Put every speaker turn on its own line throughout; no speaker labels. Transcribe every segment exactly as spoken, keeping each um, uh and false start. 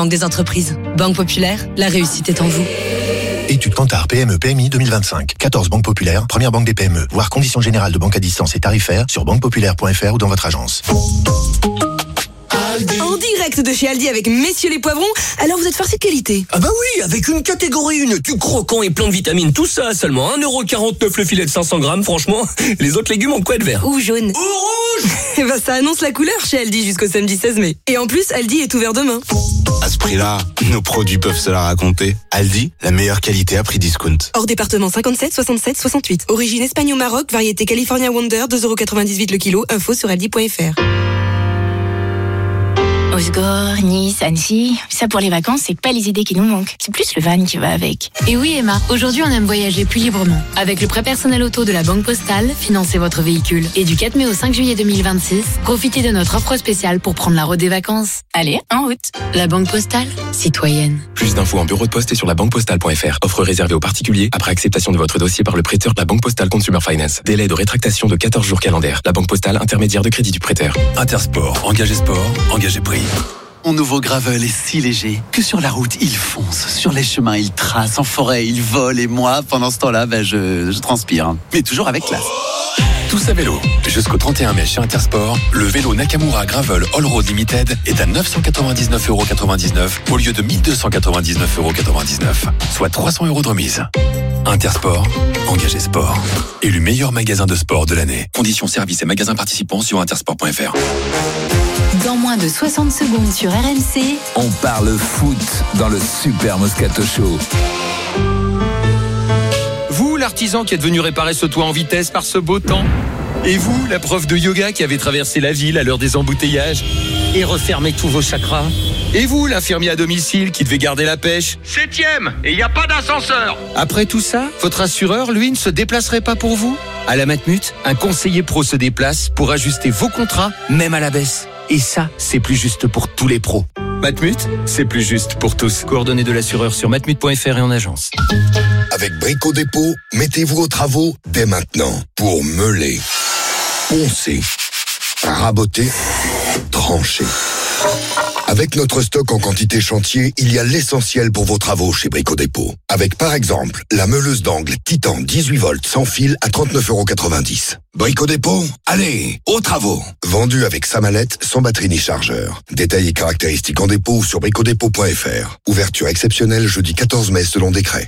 banque des entreprises. Banque Populaire, la réussite est en vous.
Étude Kantar P M E P M I deux mille vingt-cinq. quatorze banques populaires, première banque des P M E. Voir conditions générales de banque à distance et tarifaires sur banque populaire point f r ou dans votre agence.
En direct de chez Aldi avec Messieurs les Poivrons. Alors vous êtes farci de qualité?
Ah bah oui, avec une catégorie une, du croquant et plein de vitamines, tout ça seulement un euro quarante-neuf le filet de cinq cents grammes, franchement, les autres légumes ont quoi de vert?
Ou jaune.
Ou rouge.
Et bah ça annonce la couleur chez Aldi jusqu'au samedi seize mai. Et en plus, Aldi est ouvert demain.
À ce prix-là, nos produits peuvent se la raconter. Aldi, la meilleure qualité à prix discount.
Hors département cinquante-sept, soixante-sept, soixante-huit. Origine Espagne au Maroc, variété California Wonder, deux euros quatre-vingt-dix-huit le kilo. Info sur aldi point f r.
Osgore, Nice, Annecy, ça pour les vacances, c'est pas les idées qui nous manquent. C'est plus le van qui va avec.
Et oui Emma, aujourd'hui on aime voyager plus librement. Avec le prêt personnel auto de la Banque Postale, financez votre véhicule. Et du quatre mai au cinq juillet deux mille vingt-six, profitez de notre offre spéciale pour prendre la route des vacances.
Allez, en route.
La Banque Postale, citoyenne.
Plus d'infos en bureau de poste et sur la banque postale point f r. Offre réservée aux particuliers après acceptation de votre dossier par le prêteur de la Banque Postale Consumer Finance. Délai de rétractation de quatorze jours calendaires. La Banque Postale, intermédiaire de crédit du prêteur.
Intersport, engagé sport, engagé prix. Mon nouveau Gravel est si léger que sur la route, il fonce. Sur les chemins, il trace. En forêt, il vole. Et moi, pendant ce temps-là, ben, je, je transpire. Mais toujours avec classe.
Tous à vélo. Jusqu'au trente et un mai chez Intersport, le vélo Nakamura Gravel All Road Limited est à neuf cent quatre-vingt-dix-neuf euros quatre-vingt-dix-neuf au lieu de mille deux cent quatre-vingt-dix-neuf euros quatre-vingt-dix-neuf, soit trois cents euros de remise. Intersport, engagé sport. Élu meilleur magasin de sport de l'année. Conditions services et magasins participants sur intersport point f r.
Dans moins de soixante secondes sur R M C,
on parle foot dans le Super Moscato Show.
Vous, l'artisan qui est venu réparer ce toit en vitesse par ce beau temps. Et vous, la prof de yoga qui avait traversé la ville à l'heure des embouteillages et refermé tous vos chakras. Et vous, l'infirmier à domicile qui devait garder la pêche.
Septième, et il n'y a pas d'ascenseur.
Après tout ça, votre assureur, lui, ne se déplacerait pas pour vous? À la Matmut, un conseiller pro se déplace pour ajuster vos contrats, même à la baisse. Et ça, c'est plus juste pour tous les pros. Matmut, c'est plus juste pour tous. Coordonnées de l'assureur sur matmut point f r et en agence.
Avec Brico Dépôt, mettez-vous aux travaux dès maintenant pour meuler, poncer, raboter, trancher. Avec notre stock en quantité chantier, il y a l'essentiel pour vos travaux chez Brico Dépôt. Avec par exemple la meuleuse d'angle Titan dix-huit volts sans fil à trente-neuf euros quatre-vingt-dix. Brico Dépôt, allez, aux travaux. Vendu avec sa mallette, sans batterie ni chargeur. Détails et caractéristiques en dépôt ou sur brico dépôt point f r. Ouverture exceptionnelle jeudi quatorze mai selon décret.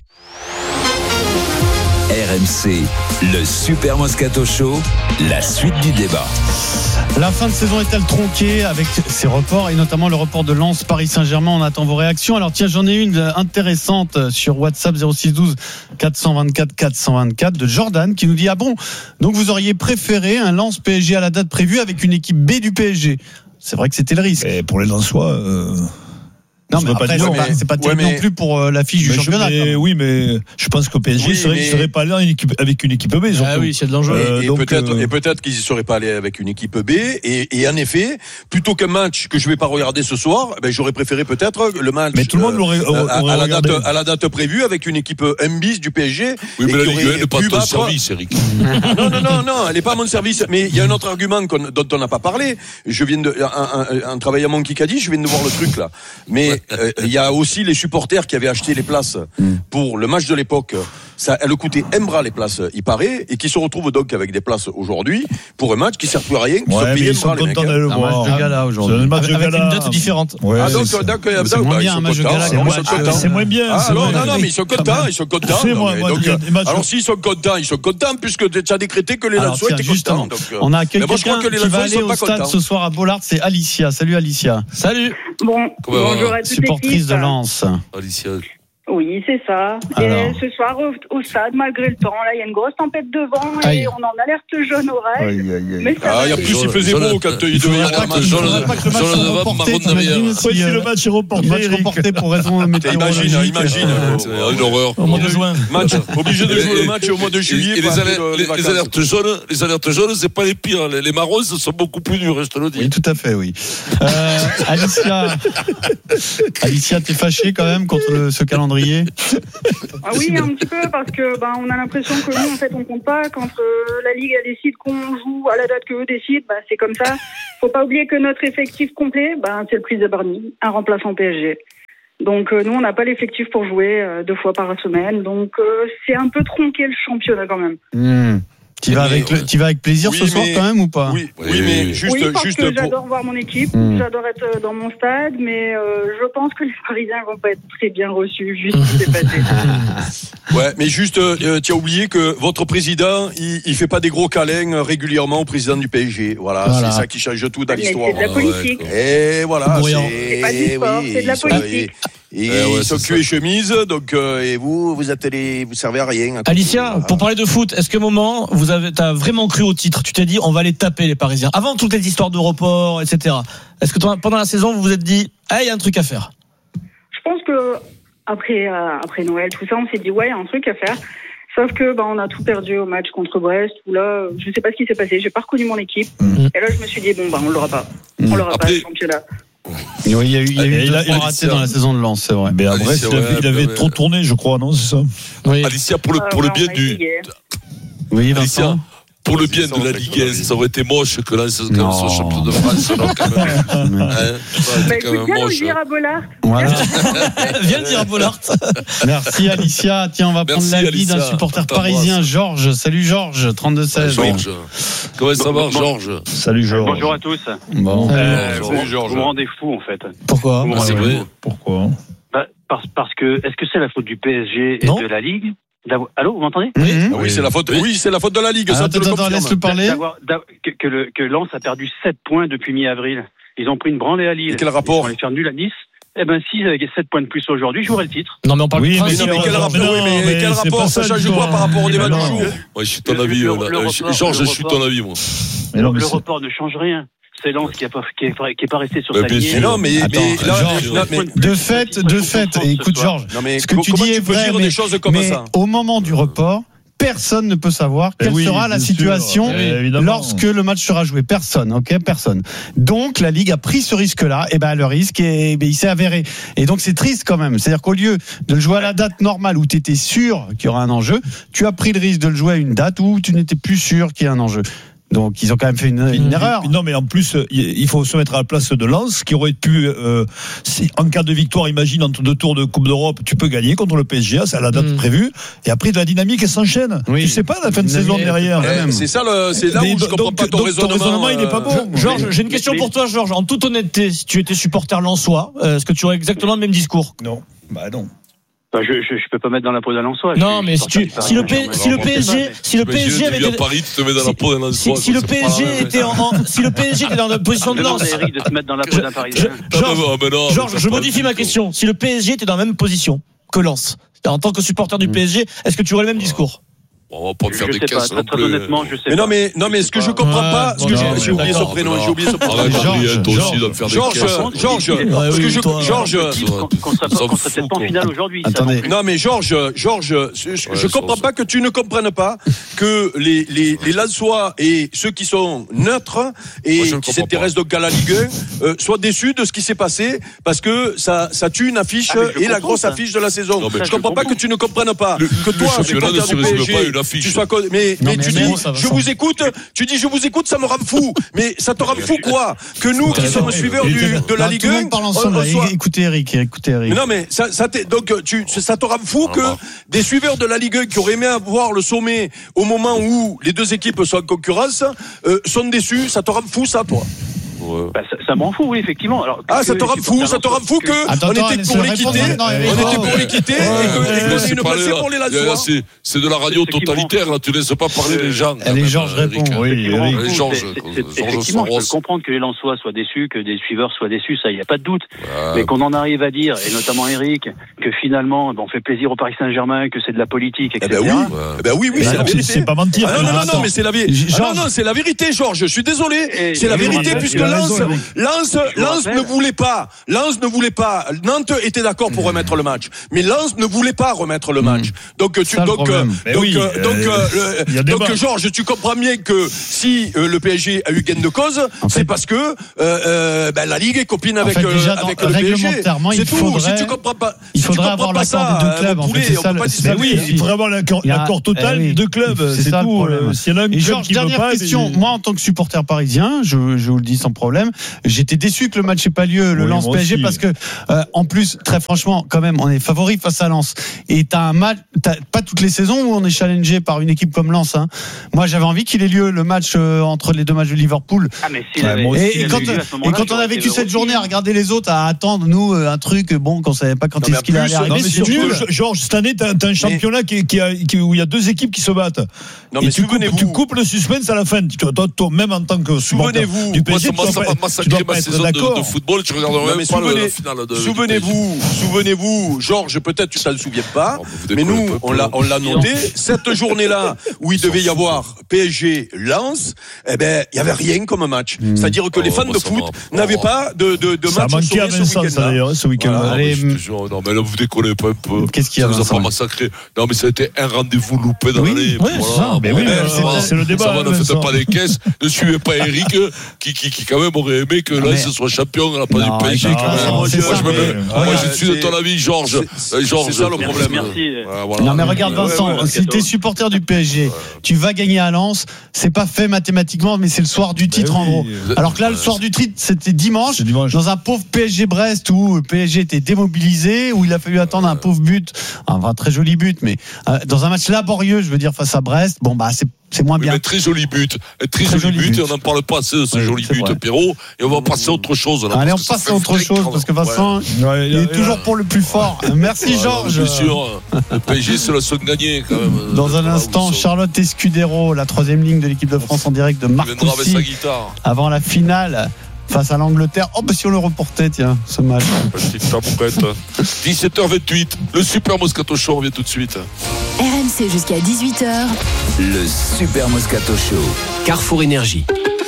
R M C, le Super Moscato Show, la suite du débat.
La fin de saison est-elle tronquée avec ces reports et notamment le report de Lens Paris Saint-Germain? On attend vos réactions. Alors tiens, j'en ai une intéressante sur WhatsApp zéro six douze quatre cent vingt-quatre quatre cent vingt-quatre de Jordan qui nous dit: ah bon, donc vous auriez préféré un Lens P S G à la date prévue avec une équipe B du P S G? C'est vrai que c'était le risque.
Et pour les Lensois... Euh...
Non, mais après,
pas dire,
c'est,
mais,
pas, c'est pas terrible
ouais, mais,
non plus pour euh, l'affiche du
mais
championnat.
Je, mais, oui, mais je pense qu'au P S G, oui, ils ne seraient pas là une équipe, avec une équipe B.
Ah oui, c'est de l'enjeu.
Euh,
et, et,
donc,
peut-être,
euh...
et peut-être qu'ils ne seraient pas allés avec une équipe B. Et, et en effet, plutôt qu'un match que je ne vais pas regarder ce soir, ben, j'aurais préféré peut-être le match
mais tout le monde
euh,
l'aurait, aurait,
à,
aurait
à, la
regardé.
date, à la date prévue avec une équipe M bis du P S G.
Oui, mais
la
Ligue un n'est pas ton service, Eric.
Non, non, non, non, elle n'est pas à mon service. Mais il y a un autre argument qu'on, dont on n'a pas parlé. Je viens de, en, en, en travaillant à mon Kikadi, je viens de voir le truc là. Mais euh, il y a aussi les supporters qui avaient acheté les places pour le match de l'époque. Ça, elle coûtait un bras les places, il paraît, et qui se retrouvent donc avec des places aujourd'hui pour un match qui ne sert plus à rien, qui
ouais,
sont payés
un bras les mecs.
Un match de gala aujourd'hui. Un
match de
avec
gala.
une date différente.
Ouais,
ah donc,
c'est,
donc,
c'est,
donc
c'est moins bah, bien un match de gala.
C'est,
ah, c'est moins bien.
Ah,
c'est
alors,
moins
non, non, mais ils sont contents, ils sont contents.
C'est moi, moi,
donc,
match...
alors s'ils sont contents, ils sont contents puisque tu as décrété que les Lensois étaient contents. Donc,
on a quelqu'un
que
qui va aller au stade ce soir à Bollard, c'est Alicia. Salut Alicia.
Salut. Bon, bonjour à toute
supportrice de Lens.
Alicia.
Oui, c'est ça.
Alors.
Et ce soir, au, au stade, malgré le temps, là, il y a une grosse tempête de vent et
aïe.
on en alerte jaune oreille.
Aïe, aïe, aïe.
Mais ça
ah, il y a plus, il faisait beau quand il devait y avoir un match.
Jaune de vent, marron derrière.
Si le match est reporté,
match reporté pour raison météorologique.
Imagine, imagine.
Une horreur.
Au mois de juin.
Match, obligé de jouer le match au mois de juillet.
Et les alertes jaunes, les alertes jaunes, c'est pas les pires. Les marrons, ce sont beaucoup plus durs, je te le dis.
Oui, tout à fait, oui. Euh, Alicia, Alicia, t'es fâchée quand même contre le, ce calendrier?
Ah oui, un petit peu, parce que ben, on a l'impression que nous, en fait, on compte pas. Quand euh, la Ligue elle décide qu'on joue à la date qu'eux décident, ben, c'est comme ça. Faut pas oublier que notre effectif complet, ben, c'est le plus de Barney, un remplaçant P S G. Donc euh, nous, on n'a pas l'effectif pour jouer euh, deux fois par semaine. Donc euh, c'est un peu tronqué le championnat quand même.
Mmh. Tu vas, avec
mais,
le, tu vas avec plaisir
oui,
ce soir
mais,
quand même ou pas?
Oui, oui, oui mais juste,
oui, parce
juste
que
pour...
j'adore voir mon équipe, mmh. j'adore être dans mon stade, mais euh, je pense que les Parisiens vont pas être très bien reçus vu ce qui s'est passé.
Ouais, mais juste, euh, tu as oublié que votre président, il, il fait pas des gros câlins régulièrement au président du P S G. Voilà, voilà. C'est ça qui change tout dans
mais
l'histoire.
C'est de la politique.
Et voilà,
c'est, c'est pas du sport, oui, c'est de la politique.
Et eh ouais, ils sont cul et chemise, donc euh, et vous, vous êtes les, vous servez à rien. À
Alicia, voilà. Pour parler de foot, est-ce qu'à un moment, vous avez, t'as vraiment cru au titre? Tu t'es dit, on va les taper les Parisiens. Avant toutes les histoires de report, et cetera. Est-ce que pendant la saison, vous vous êtes dit, ah, il y a un truc à faire?
Je pense que après, euh, après Noël, tout ça, on s'est dit, ouais, il y a un truc à faire. Sauf que bah, on a tout perdu au match contre Brest, où là, je sais pas ce qui s'est passé, j'ai pas reconnu mon équipe. Mmh. Et là, je me suis dit, bon, bah, on l'aura pas. On l'aura
Après...
pas, le championnat.
Oui, il y a eu, il y a eu deux fois raté dans la saison de Lens, c'est vrai.
Mais à Brest, il avait, il avait trop tourné, je crois, non, c'est ça?
Oui. Alicia, pour le, pour le bien du.
Oui,
Alicia, pour le bien de la Ligue un, ça aurait été moche que Lens soit champion de France. Non, quand même.
Hein, bah, écoute, viens nous dire à Bollard.
Voilà.
Viens dire à Bollard.
Merci Alicia. Tiens, on va prendre l'avis d'un supporter parisien, Georges. Salut Georges, trente-deux seize.
Georges. Comment ça va, Georges?
Salut Georges.
Bonjour à tous.
Bon.
Euh, Salut Georges. Vous me rendez fou en fait.
Pourquoi?
Ah,
c'est vrai.
Pourquoi?
Bah, parce, parce que, est-ce que c'est la faute du P S G et
non.
de la Ligue? Allô, vous m'entendez?
Oui, mmh. oui, c'est la faute. Oui, c'est la faute de la Ligue.
Ah, ça attends, attends, laisse-le parler.
D'avoir, d'avoir, que, que, le, que Lens a perdu sept points depuis mi-avril. Ils ont pris une branlée à Lille.
Et quel rapport?
Ils vont aller faire nul à Nice. Eh ben, s'ils avaient sept points de plus aujourd'hui, j'aurais le titre.
Non, mais on parle
oui,
de
mais,
non, mais quel rapport? Oui, mais, mais quel rapport? Ça change quoi par rapport au débat du jour?
Ouais, je suis ton avis. Georges, je suis ton avis, moi.
Le, le report ne change rien. C'est Lens qui est pas qui est, qui est pas resté sur bah, sa ligne.
Mais non, mais,
Attends,
mais, là,
Georges,
là, mais
de fait, de fait, écoute Georges,
non, mais
ce que
co-
tu dis est vrai, mais,
des choses comme
mais
ça.
au moment du report, personne ne peut savoir quelle
oui,
sera la situation
sûr,
lorsque le match sera joué. Personne, ok, personne. Donc la Ligue a pris ce risque-là, et ben le risque, est, ben, il s'est avéré. Et donc c'est triste quand même. C'est-à-dire qu'au lieu de le jouer à la date normale où tu étais sûr qu'il y aura un enjeu, tu as pris le risque de le jouer à une date où tu n'étais plus sûr qu'il y a un enjeu. Donc ils ont quand même fait une, une erreur.
Non, mais en plus, il faut se mettre à la place de Lens, qui aurait pu, euh, si, en cas de victoire, imagine entre deux tours de Coupe d'Europe, tu peux gagner contre le P S G, c'est à la date mmh. prévue, et après de la dynamique, elle s'enchaîne. Oui. Tu sais pas la fin de saison derrière.
Eh, c'est ça, le, c'est là mais où je comprends donc, pas ton
donc,
raisonnement.
Ton raisonnement, il n'est pas bon.
Georges, j'ai une question mais, pour toi, Georges. En toute honnêteté, si tu étais supporter lensois, est-ce que tu aurais exactement le même discours?
Non. Bah non.
Bah je, je je peux pas mettre dans la peau d'un Lensois.
Non, mais si tu si le P, si le P S G si le P S G avait été
Paris, tu te mets dans la peau d'un Lensois.
Si le P S G était en si le P S G était dans la position de Lens.
Eric de se mettre dans la peau d'un Parisien.
Georges, je modifie ma question. Si le P S G était dans la même position que Lens, en tant que supporter du P S G, est-ce que tu aurais le même discours?
On va pas te faire
je
des caisses
non plus. Honnêtement, je sais
mais non, mais non, mais ce que je comprends pas, ce que j'ai, j'ai oublié ce prénom, j'ai oublié ce prénom. Georges, Georges, ce que je, Georges,
qu'on serait peut-être pas en finale aujourd'hui.
Non, mais Georges, Georges, je comprends pas que tu ne comprennes pas que les les les Lensois et ceux qui sont neutres et qui s'intéressent donc à la Ligue un soient déçus de ce qui s'est passé parce que ça ça tue une affiche et la grosse affiche de la saison. Je comprends pas que tu ne comprennes pas que toi, supporter du P S G, tu sois mais mais, mais tu dis bon, je vous écoute, tu dis je vous écoute, ça me rend fou. Mais ça te rend fou quoi? Que nous qui sommes suiveurs du, de la Ligue un,
on, on soit... écoutez Eric, écoutez Eric.
Mais non mais ça ça donc tu ça te rend fou que des suiveurs de la Ligue un qui auraient aimé avoir le sommet au moment où les deux équipes sont en concurrence euh, sont déçus, ça te rend fou ça toi?
Bah, ça, ça m'en fout, oui, effectivement. Alors,
ah, ça te rend fou, ça te rend fou que
attends,
on était pour les quitter, on était pour les quitter et que c'est une passée pour les Lensois.
C'est c'est de la radio totalitaire, là, tu laisses pas parler les gens.
Les Georges répondent.
Oui,
les Georges. Effectivement, je peux comprendre que les Lensois soient déçus, que des suiveurs soient déçus, ça, il y a pas de doute. Mais qu'on en arrive à dire, et notamment Eric, que finalement, on fait plaisir au Paris Saint-Germain, que c'est de la politique, et cetera.
Eh ben oui, eh ben oui, oui, c'est la vérité.
C'est pas mentir.
Non, non, non, mais c'est la vérité. Non, non, c'est la vérité, Georges. Je suis désolé, c'est la vérité puisque Lens, Lens, Lens ne voulait pas. Lens ne voulait pas. Nantes était d'accord pour remettre le match, mais Lens ne voulait pas remettre le match. Donc tu, donc, euh, donc, oui, euh, donc, euh, euh, donc, Georges, tu comprends bien que si euh, le P S G a eu gain de cause, en fait, c'est parce que euh, euh, ben, la Ligue est copine avec, en fait, déjà, euh, avec le P S G. C'est tout.
Faudrait,
si tu comprends pas,
il
si tu
faudrait avoir
pas
l'accord
ça,
des deux clubs.
euh,
En fait,
poulet,
c'est
on
ça.
peut pas
c'est
Mais
ça,
oui,
le
il
souci.
faudrait avoir l'accord,
Il y a-
l'accord total
eh oui.
des deux clubs.
C'est
C'est
ça, le
tout.
problème.
Euh, S'il y en a un
Et
club
Georges,
qui veut
dernière
pas,
question.
mais-
Moi, en tant que supporter parisien, je, je vous le dis sans problème, j'étais déçu que le match n'ait pas lieu, le
Oui,
Lens
moi
P S G,
aussi.
parce que, euh, en plus, très franchement, quand même, on est favori face à Lens. Et t'as un match, t'as pas toutes les saisons où on est challengé par une équipe comme Lens, hein. Moi, j'avais envie qu'il ait lieu, le match, euh, entre les deux matchs de Liverpool.
Ah, mais s'il
Ouais,
avait-
moi
Et,
s'il
et
avait
quand,
eu lieu à ce
et
moment-là,
quand on a
j'aurais
vécu
été
cette
heureux
journée à
aussi.
regarder les autres, à attendre, nous, euh, un truc, bon, qu'on savait pas quand
Non, mais
est-ce qu'il
en
allait
plus,
arriver,
Non, mais
c'est
surtout,
nul.
Georges, cette année, t'as, t'as un championnat qui, qui a, qui- où il y a deux équipes qui se battent.
Non,
Et
mais
tu coupes,
souvenez-vous-
tu coupes le suspense à la fin. Tu, toi, toi, même en tant que supporter
Souvenez-vous,
du P S G,
Moi,
tu
ça
dois
m'a
pas, tu
massacré
dois
ma
pas être
saison de,
d'accord.
de football. Je regarderai
Non,
même
mais
pas le- la
souvenez-
finale de.
souvenez-vous, souvenez-vous, Georges, peut-être tu t'en souviens pas,
Non, mais vous
mais
déconnez
nous,
un peu.
on l'a, on l'a noté. Cette journée-là, où il devait y avoir P S G, Lens, eh ben, il y avait rien comme match. C'est-à-dire que les
Oh,
fans
bah,
de
ça
foot
va.
n'avaient
Oh.
pas de, de, de
Ça a
match au
manqué à
sommet ce
Vincent, ça,
week-end-là.
d'ailleurs, ce week-end-là.
Non,
Allez,
mais je te jure, non, mais là, vous déconnez pas un peu.
Qu'est-ce qu'il y a,
Ça nous a
Vincent
pas massacré. Non, mais ça a été un rendez-vous loupé dans
Oui,
l'année.
ouais, c'est ça. Mais oui,
bon,
mais
ça va.
c'est- c'est le débat,
Ça va, ne
Vincent.
faites pas les caisses. Ne suivez pas Eric, qui, qui, qui, quand même, aurait aimé que
mais-
Lens soit champion à la place
Non,
du P S G,
non,
quand même.
non,
Moi,
c'est
je
ça,
me
mais-
mets- moi,
Ouais,
je suis de ton
c'est-
avis, Georges.
c'est-
Euh, Georges.
c'est ça, le
Merci,
problème.
merci.
Voilà, voilà.
Non mais regarde
Ouais,
Vincent,
ouais, ouais,
si t'es supporter du P S G, tu vas gagner à Lens, c'est pas fait mathématiquement, mais c'est le soir du titre
oui.
en gros. Alors que là, le soir du titre, c'était dimanche,
C'est dimanche.
dans un pauvre P S G Brest où le P S G était démobilisé, où il a fallu attendre un pauvre but, enfin un très joli but, mais euh, dans un match laborieux, je veux dire face à Brest, bon bah c'est c'est moins
Oui,
bien.
mais très joli but. Un très,
Très
joli
joli
but.
but.
Et on n'en parle pas assez de ce
Oui,
joli
c'est
but,
vrai.
Pierrot. Et on va passer à autre chose. Là,
Allez, on
parce que ça
passe
fait
à autre
flic,
chose
quand
parce que
même.
Vincent,
Ouais,
il est
ouais,
toujours
ouais.
pour le plus fort. Merci
Ouais,
Georges.
Bien sûr. Le P S G, c'est la seule gagnée, quand même.
Dans un
Voilà,
instant,
où ils sont.
Charlotte Escudero, la troisième ligne de l'équipe de France en direct de
Il viendra avec sa
Marcoussis,
guitare.
avant la finale face à l'Angleterre. Oh, bah si on le reportait, tiens, ce match.
Petite tabouquette. dix-sept heures vingt-huit. Le Super Moscato Show revient tout de suite.
R M C jusqu'à dix-huit heures.
Le Super Moscato Show.
Carrefour Énergie.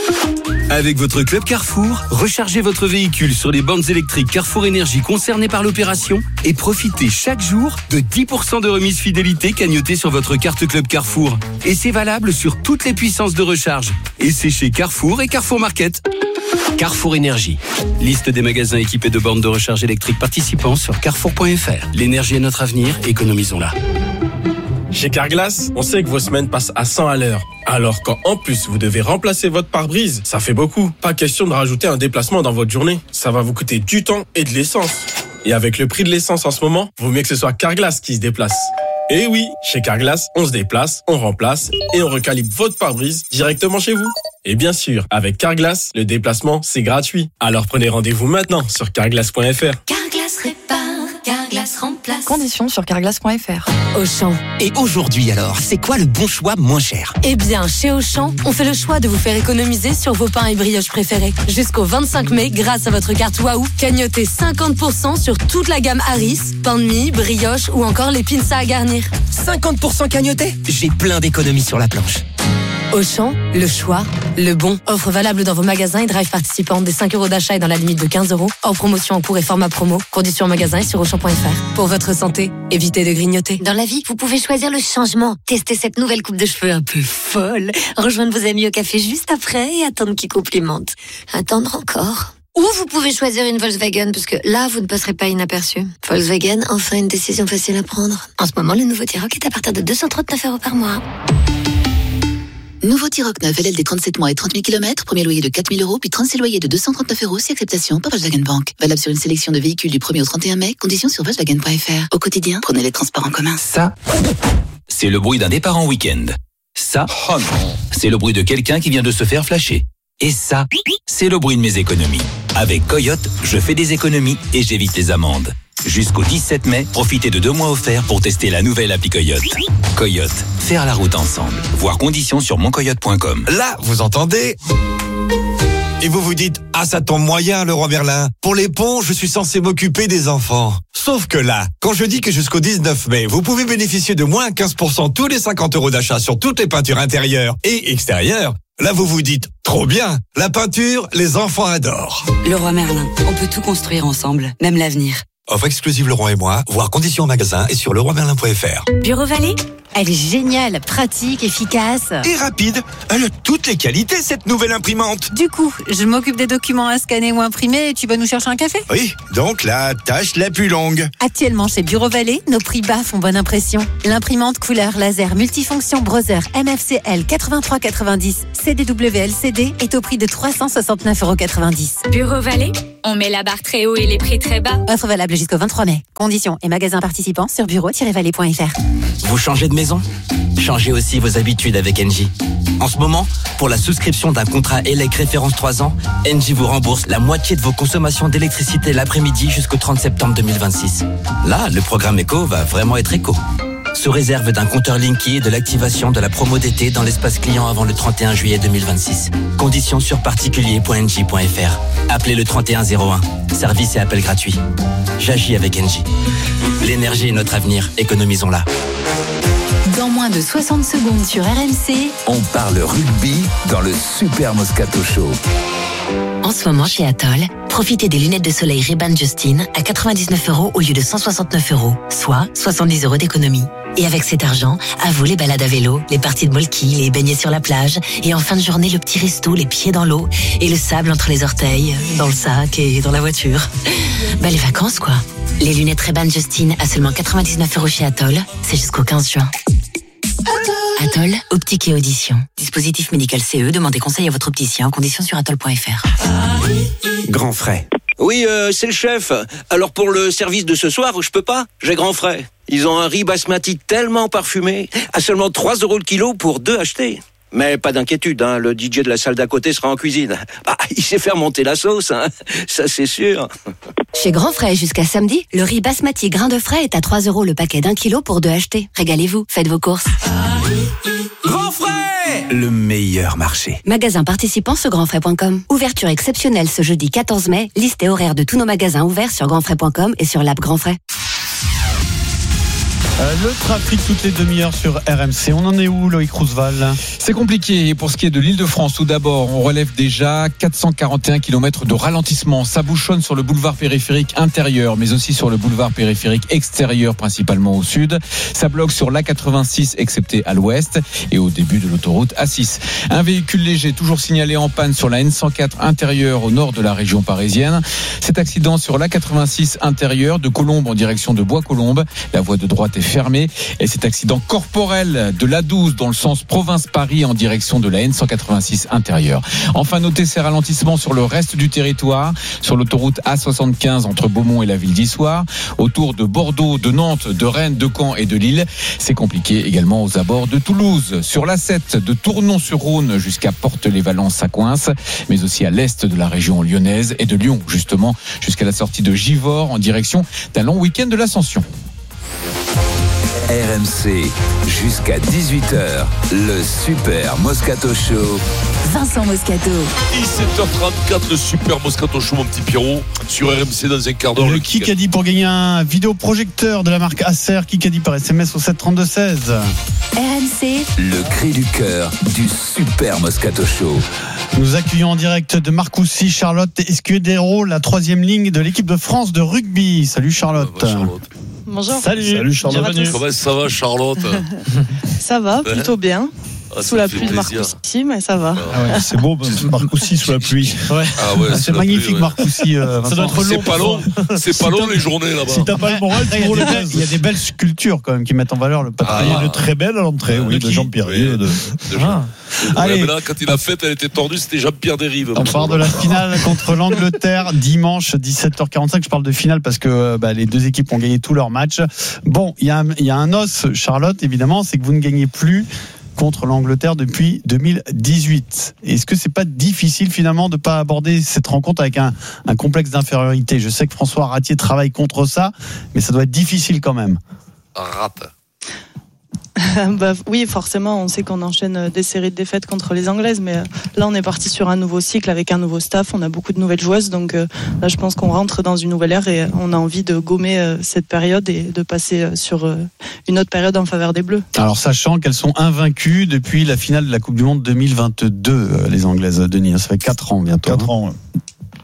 Avec votre club Carrefour, rechargez votre véhicule sur les bornes électriques Carrefour Énergie concernées par l'opération et profitez chaque jour de dix pour cent de remise fidélité cagnotée sur votre carte club Carrefour. Et c'est valable sur toutes les puissances de recharge. Et c'est chez Carrefour et Carrefour Market. Carrefour Énergie. Liste des magasins équipés de bornes de recharge électrique participants sur carrefour point f r. L'énergie est notre avenir, économisons-la.
Chez Carglass, on sait que vos semaines passent à cent à l'heure. Alors quand en plus vous devez remplacer votre pare-brise, ça fait beaucoup. Pas question de rajouter un déplacement dans votre journée. Ça va vous coûter du temps et de l'essence. Et avec le prix de l'essence en ce moment, vaut mieux que ce soit Carglass qui se déplace. Et oui, chez Carglass, on se déplace, on remplace et on recalibre votre pare-brise directement chez vous. Et bien sûr, avec Carglass, le déplacement, c'est gratuit. Alors prenez rendez-vous maintenant sur carglass point f r.
Carglass répare, Carglass remplace.
Conditions sur carglass point f r.
Auchan. Et aujourd'hui alors, c'est quoi le bon choix moins cher?
Eh bien, chez Auchan, on fait le choix de vous faire économiser sur vos pains et brioches préférés. Jusqu'au vingt-cinq mai, grâce à votre carte Waouh, cagnotez cinquante pour cent sur toute la gamme Harris, pain de mie, brioche ou encore les pinces à garnir.
cinquante pour cent cagnoté? J'ai plein d'économies sur la planche.
Auchan, le choix, le bon. Offre valable dans vos magasins et drive participants des cinq euros d'achat et dans la limite de quinze euros. Hors promotion en cours et format promo. Conditions en magasin et sur auchan point f r. Pour votre santé, évitez de grignoter.
Dans la vie, vous pouvez choisir le changement. Tester cette nouvelle coupe de cheveux un peu folle. Rejoindre vos amis au café juste après et attendre qu'ils complimentent. Attendre encore. Ou vous pouvez choisir une Volkswagen, parce que là, vous ne passerez pas inaperçu. Volkswagen, enfin une décision facile à prendre. En ce moment, le nouveau T-Roc est à partir de deux cent trente-neuf euros par mois.
Nouveau T-Roc neuf, L L D trente-sept mois et trente mille kilomètres, premier loyer de quatre mille euros, puis trente-six loyers de deux cent trente-neuf euros, si acceptation par Volkswagen Bank. Valable sur une sélection de véhicules du premier au trente et un mai, conditions sur Volkswagen point f r. Au quotidien, prenez les transports en commun.
Ça, c'est le bruit d'un départ en week-end. Ça, c'est le bruit de quelqu'un qui vient de se faire flasher. Et ça, c'est le bruit de mes économies. Avec Coyote, je fais des économies et j'évite les amendes. Jusqu'au dix-sept mai, profitez de deux mois offerts pour tester la nouvelle appli Coyote. Coyote, faire la route ensemble. Voir conditions sur mon coyote point com.
Là, vous entendez ? Et vous vous dites, ah ça tombe moyen Leroy Merlin. Pour les ponts, je suis censé m'occuper des enfants. Sauf que là, quand je dis que jusqu'au dix-neuf mai, vous pouvez bénéficier de moins quinze pour cent tous les cinquante euros d'achat sur toutes les peintures intérieures et extérieures, là vous vous dites, trop bien, la peinture, les enfants adorent.
Leroy Merlin, on peut tout construire ensemble, même l'avenir.
Offre exclusive Leroy et moi, voir conditions en magasin et sur leroy merlin point f r.
Bureau Vallée,
Elle est géniale, pratique, efficace.
Et rapide. Elle a toutes les qualités, cette nouvelle imprimante.
Du coup, je m'occupe des documents à scanner ou imprimer et tu vas nous chercher un café ?
Oui, donc la tâche la plus longue.
Actuellement chez Bureau Vallée, nos prix bas font bonne impression. L'imprimante couleur laser multifonction Brother M F C L quatre-vingt-trois quatre-vingt-dix C D W L C D est au prix de trois cent soixante-neuf euros quatre-vingt-dix.
Bureau Vallée, on met la barre très haut et les prix très bas.
Offre valable jusqu'au vingt-trois mai. Conditions et magasins participants sur bureau tiret vallée point f r.
Vous changez de maison ? Changez aussi vos habitudes avec Engie. En ce moment, pour la souscription d'un contrat E L E C référence trois ans, Engie vous rembourse la moitié de vos consommations d'électricité l'après-midi jusqu'au trente septembre deux mille vingt-six. Là, le programme Éco va vraiment être éco. Sous réserve d'un compteur Linky et de l'activation de la promo d'été dans l'espace client avant le trente et un juillet deux mille vingt-six. Conditions sur particulier point engie point f r. Appelez le trente et un zéro un. Service et appel gratuit. J'agis avec Engie. L'énergie est notre avenir. Économisons-la.
Dans moins de soixante secondes sur R M C,
on parle rugby dans le Super Moscato Show.
En ce moment chez Atoll, profitez des lunettes de soleil Ray-Ban Justin à quatre-vingt-dix-neuf euros au lieu de cent soixante-neuf euros, soit soixante-dix euros d'économie. Et avec cet argent, à vous les balades à vélo, les parties de molki, les beignets sur la plage, et en fin de journée, le petit resto, les pieds dans l'eau, et le sable entre les orteils, dans le sac et dans la voiture. Bah les vacances quoi. Les lunettes Ray-Ban Justin à seulement quatre-vingt-dix-neuf euros chez Atoll, c'est jusqu'au quinze juin. Atoll, optique et audition. Dispositif médical C E, demandez conseil à votre opticien. Conditions sur atoll point f r.
Grand frais. Oui, euh, c'est le chef. Alors pour le service de ce soir, je peux pas. J'ai grand frais. Ils ont un riz basmati tellement parfumé, à seulement trois euros le kilo pour deux achetés. Mais pas d'inquiétude, hein, le D J de la salle d'à côté sera en cuisine. Ah, il sait faire monter la sauce, hein, ça c'est sûr.
Chez Grand Frais, jusqu'à samedi, le riz basmati grain de frais est à trois euros le paquet d'un kilo pour deux achetés. Régalez-vous, faites vos courses.
Grand Frais, le meilleur marché.
Magasin participant sur grand frais point com. Ouverture exceptionnelle ce jeudi quatorze mai. Liste et horaire de tous nos magasins ouverts sur grand frais point com et sur l'app Grand Frais.
Euh, le trafic toutes les demi-heures sur R M C. On en est où, Loïc Roosevelt ?
C'est compliqué. Et pour ce qui est de l'Île-de-France, tout d'abord, on relève déjà quatre cent quarante et un kilomètres de ralentissement. Ça bouchonne sur le boulevard périphérique intérieur, mais aussi sur le boulevard périphérique extérieur, principalement au sud. Ça bloque sur l'A quatre-vingt-six, excepté à l'ouest, et au début de l'autoroute A six. Un véhicule léger toujours signalé en panne sur la N cent quatre intérieure au nord de la région parisienne. Cet accident sur l'A quatre-vingt-six intérieur de Colombes en direction de Bois-Colombes. La voie de droite est fermé. Et cet accident corporel de l'A douze dans le sens province-Paris en direction de la N cent quatre-vingt-six intérieure. Enfin, notez ces ralentissements sur le reste du territoire, sur l'autoroute A soixante-quinze entre Beaumont et la ville d'Issoire, autour de Bordeaux, de Nantes, de Rennes, de Caen et de Lille. C'est compliqué également aux abords de Toulouse, sur l'A sept de Tournon-sur-Rhône jusqu'à Porte-les-Valences à Coinces, mais aussi à l'est de la région lyonnaise et de Lyon, justement, jusqu'à la sortie de Givors en direction d'un long week-end de l'Ascension.
R M C, jusqu'à dix-huit heures, le Super Moscato Show.
Vincent Moscato.
dix-sept heures trente-quatre, le Super Moscato Show, mon petit Pierrot, sur R M C dans un quart d'heure.
Le, le Kikadi pour gagner un vidéoprojecteur de la marque Acer. Kikadi par S M S au sept trente-deux seize.
R M C.
Le cri du cœur du Super Moscato Show.
Nous accueillons en direct de Marcoussis Charlotte Escudero, la troisième ligne de l'équipe de France de rugby. Salut Charlotte.
Ah bah Charlotte.
Bonjour.
Salut. Salut Charlotte.
Bonjour.
Comment ça va Charlotte?
Ça va, plutôt bien.
Ah,
sous la pluie de Marcoussis, mais ça va.
Ah ouais, c'est beau, Marcoussis sous la pluie.
Ouais.
Ah ouais,
c'est magnifique
pluie, ouais.
Marcoussis. Euh,
ça doit être long.
C'est pas long, c'est pas long les journées là-bas.
Si t'as pas le moral, tu roules le gaz.
Il y a des belles sculptures quand même qui mettent en valeur le patrimoine.
Ah, il y a de très belles à l'entrée,
euh,
oui, de, de Jean-Pierre.
Oui, de, de, de
ah.
Ouais,
Allez.
mais là, quand il a fait, elle était tordue, c'était Jean-Pierre Derive.
On part de la finale contre l'Angleterre dimanche dix-sept heures quarante-cinq. Je parle de finale parce que bah, les deux équipes ont gagné tous leurs matchs. Bon, il y, y a un os, Charlotte, évidemment, c'est que vous ne gagnez plus contre l'Angleterre depuis deux mille dix-huit. Est-ce que c'est pas difficile finalement de pas aborder cette rencontre avec un, un complexe d'infériorité? Je sais que François Ratier travaille contre ça, mais ça doit être difficile quand même.
Rate.
Bah, oui, forcément, on sait qu'on enchaîne des séries de défaites contre les Anglaises, mais là, on est parti sur un nouveau cycle avec un nouveau staff. On a beaucoup de nouvelles joueuses, donc là, je pense qu'on rentre dans une nouvelle ère et on a envie de gommer cette période et de passer sur une autre période en faveur des Bleus.
Alors, sachant qu'elles sont invaincues depuis la finale de la Coupe du Monde deux mille vingt-deux, les Anglaises, Denis, ça fait quatre ans bientôt.
quatre ans.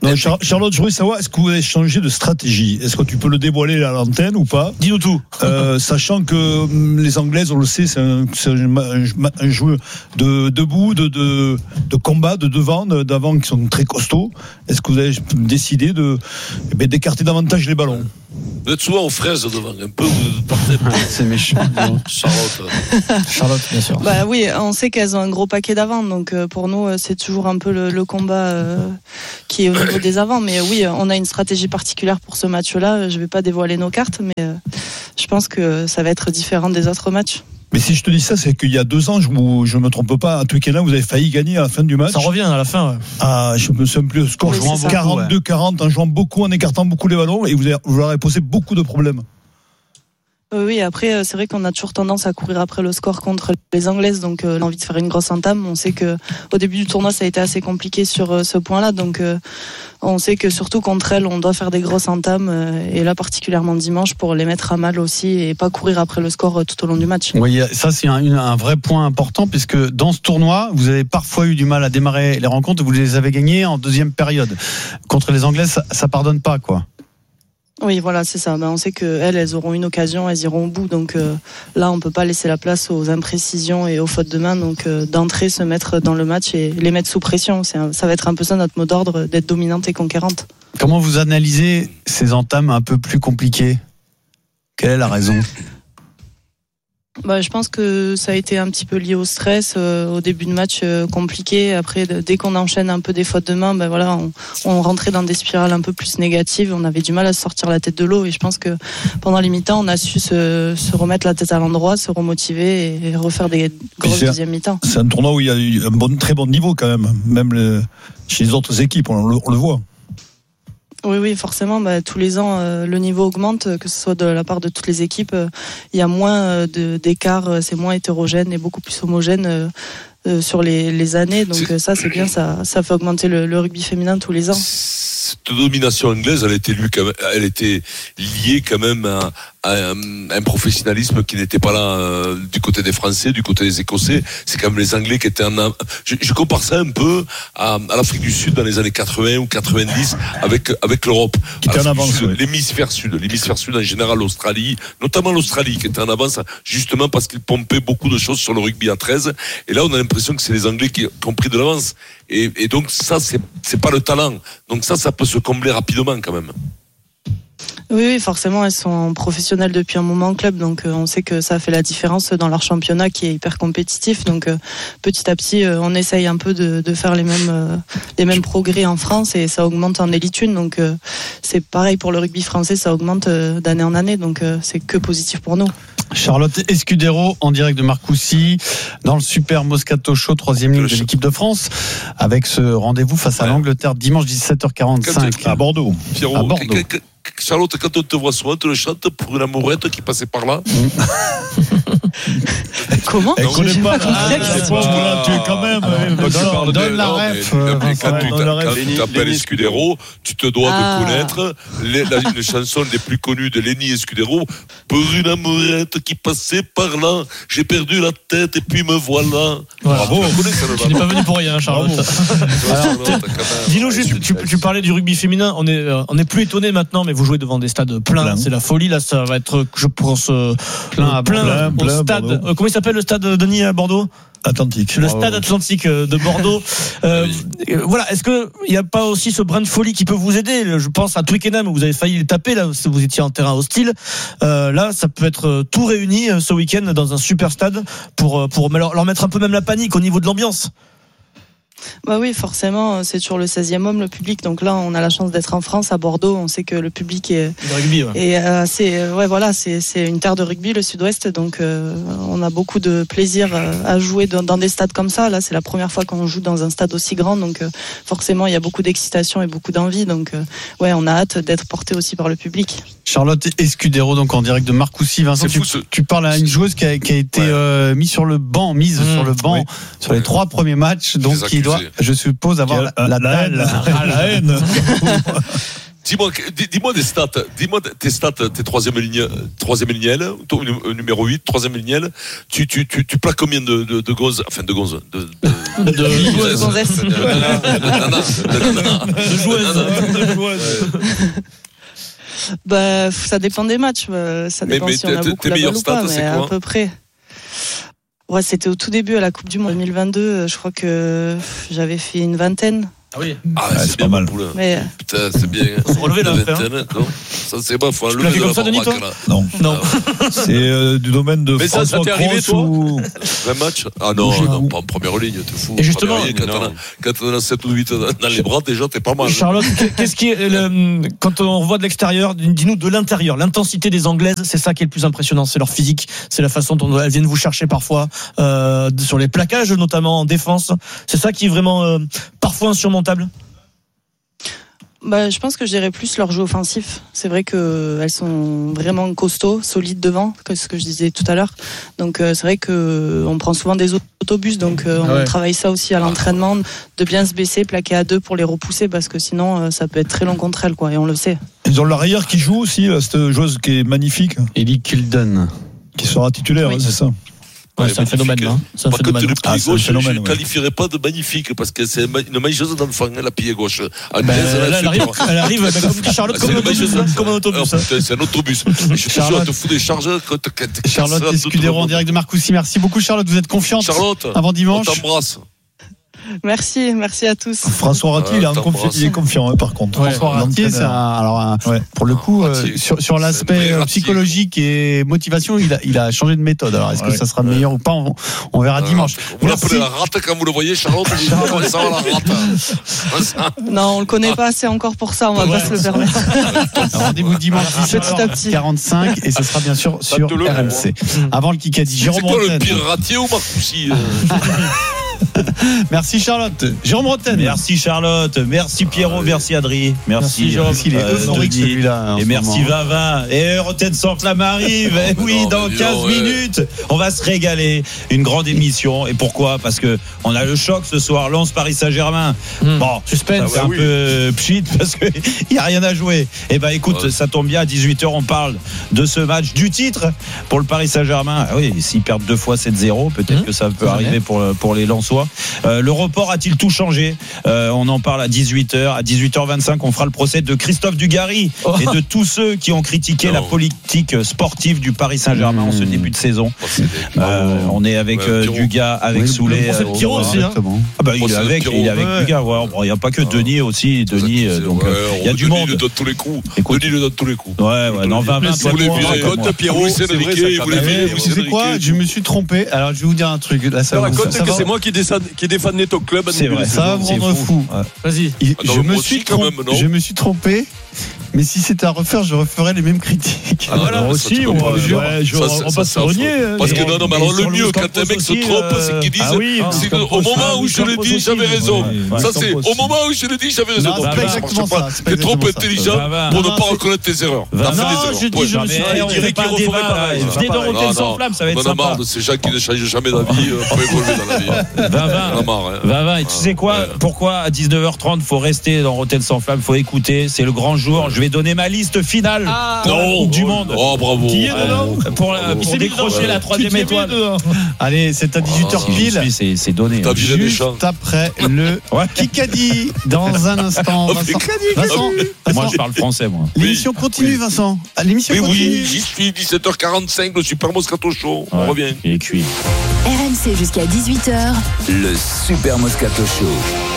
Non, Char- Charlotte, je voudrais savoir, est-ce que vous avez changé de stratégie? Est-ce que tu peux le dévoiler à l'antenne ou pas?
Dis-nous tout.
Euh, sachant que hum, les Anglaises, on le sait, c'est un, c'est un, un, un jeu de debout, de, de, de combat, de devant, de, d'avant qui sont très costauds. Est-ce que vous avez décidé de, eh bien, d'écarter davantage les ballons?
Vous êtes souvent aux fraises devant, un peu, vous partez.
C'est méchant.
Charlotte.
Charlotte, bien sûr.
Bah oui, on sait qu'elles ont un gros paquet d'avant, donc euh, pour nous, euh, c'est toujours un peu le, le combat euh, qui est au niveau des avants. Mais euh, oui, on a une stratégie particulière pour ce match-là. Je vais pas dévoiler nos cartes, mais euh, je pense que ça va être différent des autres matchs.
Mais si je te dis ça, c'est qu'il y a deux ans, je ne me trompe pas, à Twickenham, vous avez failli gagner à la fin du match.
Ça revient à la fin. Ouais.
Ah, je me souviens plus le score,
Oui,
jouant
c'est ça.
quarante-deux quarante, en jouant beaucoup, en écartant beaucoup les ballons, et vous, avez, vous leur avez posé beaucoup de problèmes.
Oui, après, c'est vrai qu'on a toujours tendance à courir après le score contre les Anglaises, donc euh, l'envie de faire une grosse entame. On sait que au début du tournoi, ça a été assez compliqué sur euh, ce point-là, donc euh, on sait que surtout contre elles, on doit faire des grosses entames, euh, et là particulièrement dimanche, pour les mettre à mal aussi et pas courir après le score euh, tout au long du match.
Oui, ça c'est un, un vrai point important, puisque dans ce tournoi, vous avez parfois eu du mal à démarrer les rencontres, vous les avez gagnées en deuxième période. Contre les Anglaises, ça, ça pardonne pas, quoi.
Oui, voilà, c'est ça. Ben, on sait qu'elles, elles auront une occasion, elles iront au bout. Donc euh, là, on peut pas laisser la place aux imprécisions et aux fautes de main. Donc euh, d'entrée, se mettre dans le match et les mettre sous pression. C'est un, ça va être un peu ça notre mot d'ordre, d'être dominante et conquérante.
Comment vous analysez ces entames un peu plus compliquées? Quelle est la raison?
Bah, je pense que ça a été un petit peu lié au stress, euh, au début de match euh, compliqué. Après, de, dès qu'on enchaîne un peu des fautes de main, ben voilà, on, on rentrait dans des spirales un peu plus négatives. On avait du mal à se sortir la tête de l'eau. Et je pense que pendant les mi-temps, on a su se, se remettre la tête à l'endroit, se remotiver et, et refaire des grosses deuxièmes mi-temps.
C'est un tournoi où il y a eu un bon, très bon niveau quand même, même le, chez les autres équipes, on le, on le voit.
Oui, oui, forcément. Bah, tous les ans, euh, le niveau augmente, que ce soit de la part de toutes les équipes. Il euh, y a moins euh, de, d'écart, euh, c'est moins hétérogène et beaucoup plus homogène euh, euh, sur les, les années. Donc euh, ça, c'est bien, ça, ça fait augmenter le, le rugby féminin tous les ans.
Cette domination anglaise, elle était, lui, quand même, elle était liée quand même à, à un, un professionnalisme qui n'était pas là euh, du côté des Français, du côté des Écossais. C'est quand même les Anglais qui étaient en... Je, je compare ça un peu à, à l'Afrique du Sud dans les années quatre-vingts ou quatre-vingt-dix avec, avec l'Europe.
Qui était en avance.
Sud, l'hémisphère sud. L'hémisphère sud en général, l'Australie, notamment l'Australie qui était en avance justement parce qu'ils pompaient beaucoup de choses sur le rugby à treize. Et là, on a l'impression que c'est les Anglais qui, qui ont pris de l'avance. Et, et donc ça, c'est, c'est pas le talent. Donc ça, ça peut se combler rapidement quand même.
Oui, oui, forcément, elles sont professionnelles depuis un moment en club, donc euh, on sait que ça a fait la différence dans leur championnat qui est hyper compétitif. Donc euh, petit à petit, euh, on essaye un peu de, de faire les mêmes, euh, les mêmes progrès en France et ça augmente en élite un. Donc euh, c'est pareil pour le rugby français, ça augmente euh, d'année en année, donc euh, c'est que positif pour nous.
Charlotte Escudero en direct de Marcoussis dans le Super Moscato Show, troisième ligne de l'équipe de France, avec ce rendez-vous face à l'Angleterre dimanche dix-sept heures quarante-cinq à Bordeaux.
Pierrot,
à Bordeaux.
Charlotte, quand on te voit souvent, tu le chantes pour une amourette qui passait par là.
Comment?
Elle connaît pas. Ah, tu es quand même.
Donne,
donne la ref.
Quand tu t'appelles Escudero, tu te dois
ah.
de connaître les, la, les chansons les plus connues de Lenny Escudero. Pour une amourette qui passait par là, j'ai perdu la tête et puis me voilà.
Voilà.
Bravo.
Tu n'es pas venu pour rien, Charlotte. Alors, dis-nous juste, tu, tu parlais du rugby féminin. On est, on est plus étonné maintenant, mais vous jouez devant des stades pleins. Plein. C'est la folie. Là, ça va être, je pense, plein, à plein, plein, au plein, stade. Euh, comment il s'appelle le stade, Denis, à Bordeaux?
Atlantique.
Le stade Atlantique de Bordeaux. euh, voilà. Est-ce que il n'y a pas aussi ce brin de folie qui peut vous aider? Je pense à Twickenham où vous avez failli les taper là, vous étiez en terrain hostile. Euh, là, ça peut être tout réuni ce week-end dans un super stade pour pour leur, leur mettre un peu même la panique au niveau de l'ambiance.
Bah oui, forcément, c'est toujours le seizième homme, le public. Donc là, on a la chance d'être en France, à Bordeaux. On sait que le public est,
rugby, ouais.
est assez, ouais, voilà, c'est, c'est une terre de rugby, le Sud-Ouest. Donc, euh, on a beaucoup de plaisir à jouer dans, dans des stades comme ça. Là, c'est la première fois qu'on joue dans un stade aussi grand. Donc, euh, forcément, il y a beaucoup d'excitation et beaucoup d'envie. Donc, euh, ouais, on a hâte d'être porté aussi par le public.
Charlotte Escudero, donc en direct de Marcoussis. Vincent, tu, ce... tu parles à une joueuse qui a, qui a été ouais. euh, mise sur le banc, mise mmh, sur le banc oui. sur les trois premiers matchs, donc qui doit, je suppose, avoir la, la, la, la,
la, la haine.
Dis-moi, dis-moi des stats. Dis-moi tes stats, tes troisième ligne, troisième lignelle, numéro huit, troisième lignelle. Tu, tu, tu, tu plaques combien de, de, de gonzes, enfin de gonzes, de, de, de,
de gonzesses.
De joueuses.
Bah, ça dépend des matchs. Ça dépend
mais, mais
si on a beaucoup la balle ou pas, mais à peu près. Ouais, c'était au tout début à la Coupe du Monde deux mille vingt-deux. Je crois que j'avais fait une vingtaine.
Ah oui. Ah, ah c'est, c'est bien mal.
Mais...
Putain, c'est bien.
Faut se relever là.
Non, ça c'est bon. Faut enlever de la barbaque là.
Non, non. C'est euh, du domaine de.
Mais ça, ça t'est arrivé toi
ou... vingt matchs. Ah non, non, pas en première ligne, t'es fou.
Et justement,
quand on a sept ou huit dans les bras, déjà t'es pas mal.
Charlotte, qu'est-ce qui est le... quand on voit de l'extérieur, dis-nous de l'intérieur, l'intensité des Anglaises, c'est ça qui est le plus impressionnant, c'est leur physique, c'est la façon dont elles viennent vous chercher parfois euh, sur les plaquages, notamment en défense. C'est ça qui est vraiment euh, parfois insurmontable.
Bah, je pense que je dirais plus leur jeu offensif. C'est vrai qu'elles sont vraiment costauds, solides devant, c'est ce que je disais tout à l'heure. Donc euh, c'est vrai qu'on prend souvent des autobus, donc euh, on ouais. travaille ça aussi à l'entraînement, de bien se baisser, plaquer à deux pour les repousser, parce que sinon euh, ça peut être très long contre elles, quoi, et on le sait.
Ils ont l'arrière qui joue aussi, là, cette joueuse qui est magnifique.
Ellie Kilden.
Qui sera titulaire, oui. C'est ça.
Ouais, c'est un phénomène, hein. C'est un
Par
phénomène.
contre, le pied
ah,
gauche,
phénomène,
je ne
ouais.
qualifierais pas de magnifique parce que c'est une mailleuse d'enfant, la pied gauche.
Ah, ben, là, là, elle, arrive, elle arrive, elle arrive comme Charlotte, comme, comme, comme un autobus.
Oh, putain, c'est un autobus. Je suis sûr, elle te fout des charges. Quand, quand,
Charlotte Escudero en direct de Marcoussis. Merci beaucoup, Charlotte. Vous êtes confiante
Charlotte,
avant dimanche.
On t'embrasse.
Merci, merci à tous.
François Ratier, il, il est confiant, hein, par contre.
Ouais, François Ratier, c'est un, alors un, ouais. pour le coup, euh, sur, sur l'aspect psychologique et motivation, il a, il a changé de méthode. Alors, est-ce ouais. que ça sera meilleur ouais. ou pas on, on verra euh, dimanche.
Vous l'appelez la rate quand vous le voyez, Charlotte. Charlotte. Ça va, la rate.
Non, on le connaît pas assez encore pour ça. On va ouais, pas se le permettre.
Rendez-vous dimanche dix-sept heures quarante-cinq et ce sera bien sûr sur R M C. Avant le Kikadi, Jérôme
Rotten. C'est quoi
Rotten.
le pire Ratier ou Marcoussis?
Merci Charlotte. Jérôme Rotten.
Merci Charlotte. Merci Pierrot. Merci Adri. Merci,
merci Jérôme. Il est euh, euphorique celui-là.
Et merci Vavin. Et Rotten sans flamme arrive. Oh, et oui, non, dans quinze non, minutes, ouais. on va se régaler. Une grande émission. Et pourquoi? Parce que on a le choc ce soir. Lens Paris Saint-Germain. Mmh. Bon, suspense. C'est un oui. peu pchit parce que il y a rien à jouer. Et ben écoute, ouais. ça tombe bien. À dix-huit heures, on parle de ce match du titre pour le Paris Saint-Germain. Ah oui, s'ils perdent deux fois sept zéro, peut-être mmh. que ça peut arriver pour pour les Lensois. Euh, le report a-t-il tout changé? euh, On en parle à dix-huit heures. À dix-huit heures vingt-cinq, on fera le procès de Christophe Dugarry oh. et de tous ceux qui ont critiqué non. la politique sportive du Paris Saint-Germain mmh. en ce début de saison. Oh, euh, on est avec ouais, euh, Dugas, avec oui, Soulet. C'est le Pierrot aussi. Hein.
Ah bah, il est avec, il est avec ouais. Dugas. Ouais. Bon, il n'y a pas que Denis aussi. Denis, donc ouais, euh, il y a du monde.
Denis le donne tous les coups. Écoute, Denis le donne tous les coups.
Ouais, ouais. Dans vingt vingt,
vous voulez virer Pierrot, c'est vrai. Vous
savez quoi? Je me suis trompé. Alors je vais vous dire un truc. Là, ça
raconte que c'est moi qui qui défend Neto Club.
C'est vrai. Ça va vous rendre fou.
Vas-y.
Je me suis trompé. Je me suis trompé. Mais si c'était à refaire, je referais les mêmes critiques.
Ah voilà, aussi, on va pas se renier.
Parce que non, non, mais alors le mieux quand un mec se trompe, c'est qu'il dise au moment où je le dis, j'avais raison. Ça c'est au moment où je le dis, j'avais raison.
C'est exactement ça.
T'es trop intelligent pour ne pas reconnaître tes erreurs.
Non, je dis, je me suis dit qu'il referait pareil. Venez dans Rotten sans flamme, ça va être sympa.
On a marre de ces gens qui ne changent jamais d'avis pour évoluer dans la vie.
Vavin, Vavin, et tu sais quoi? Pourquoi à dix-neuf heures trente, faut rester dans Rotten sans flamme, faut écouter, c'est le grand jour. Je vais donner ma liste finale
ah,
pour la Coupe du Monde.
Oh bravo.
Qui est dedans euh, Pour, la, pour décrocher ouais. la troisième étoile.
Allez, c'est à dixhuit heures pile.
Ah, c'est, c'est donné.
Hein. Juste après le ouais. Kikadi. Dans un instant. Vincent. Vincent. Vincent.
Moi, je parle français, moi.
L'émission oui. continue, Vincent. L'émission
oui,
continue.
Oui, j'y suis. dix-sept heures quarante-cinq, le Super Moscato Show. On
ouais.
revient.
Il est cuit.
R M C jusqu'à dix-huit heures.
Le Super Moscato Show.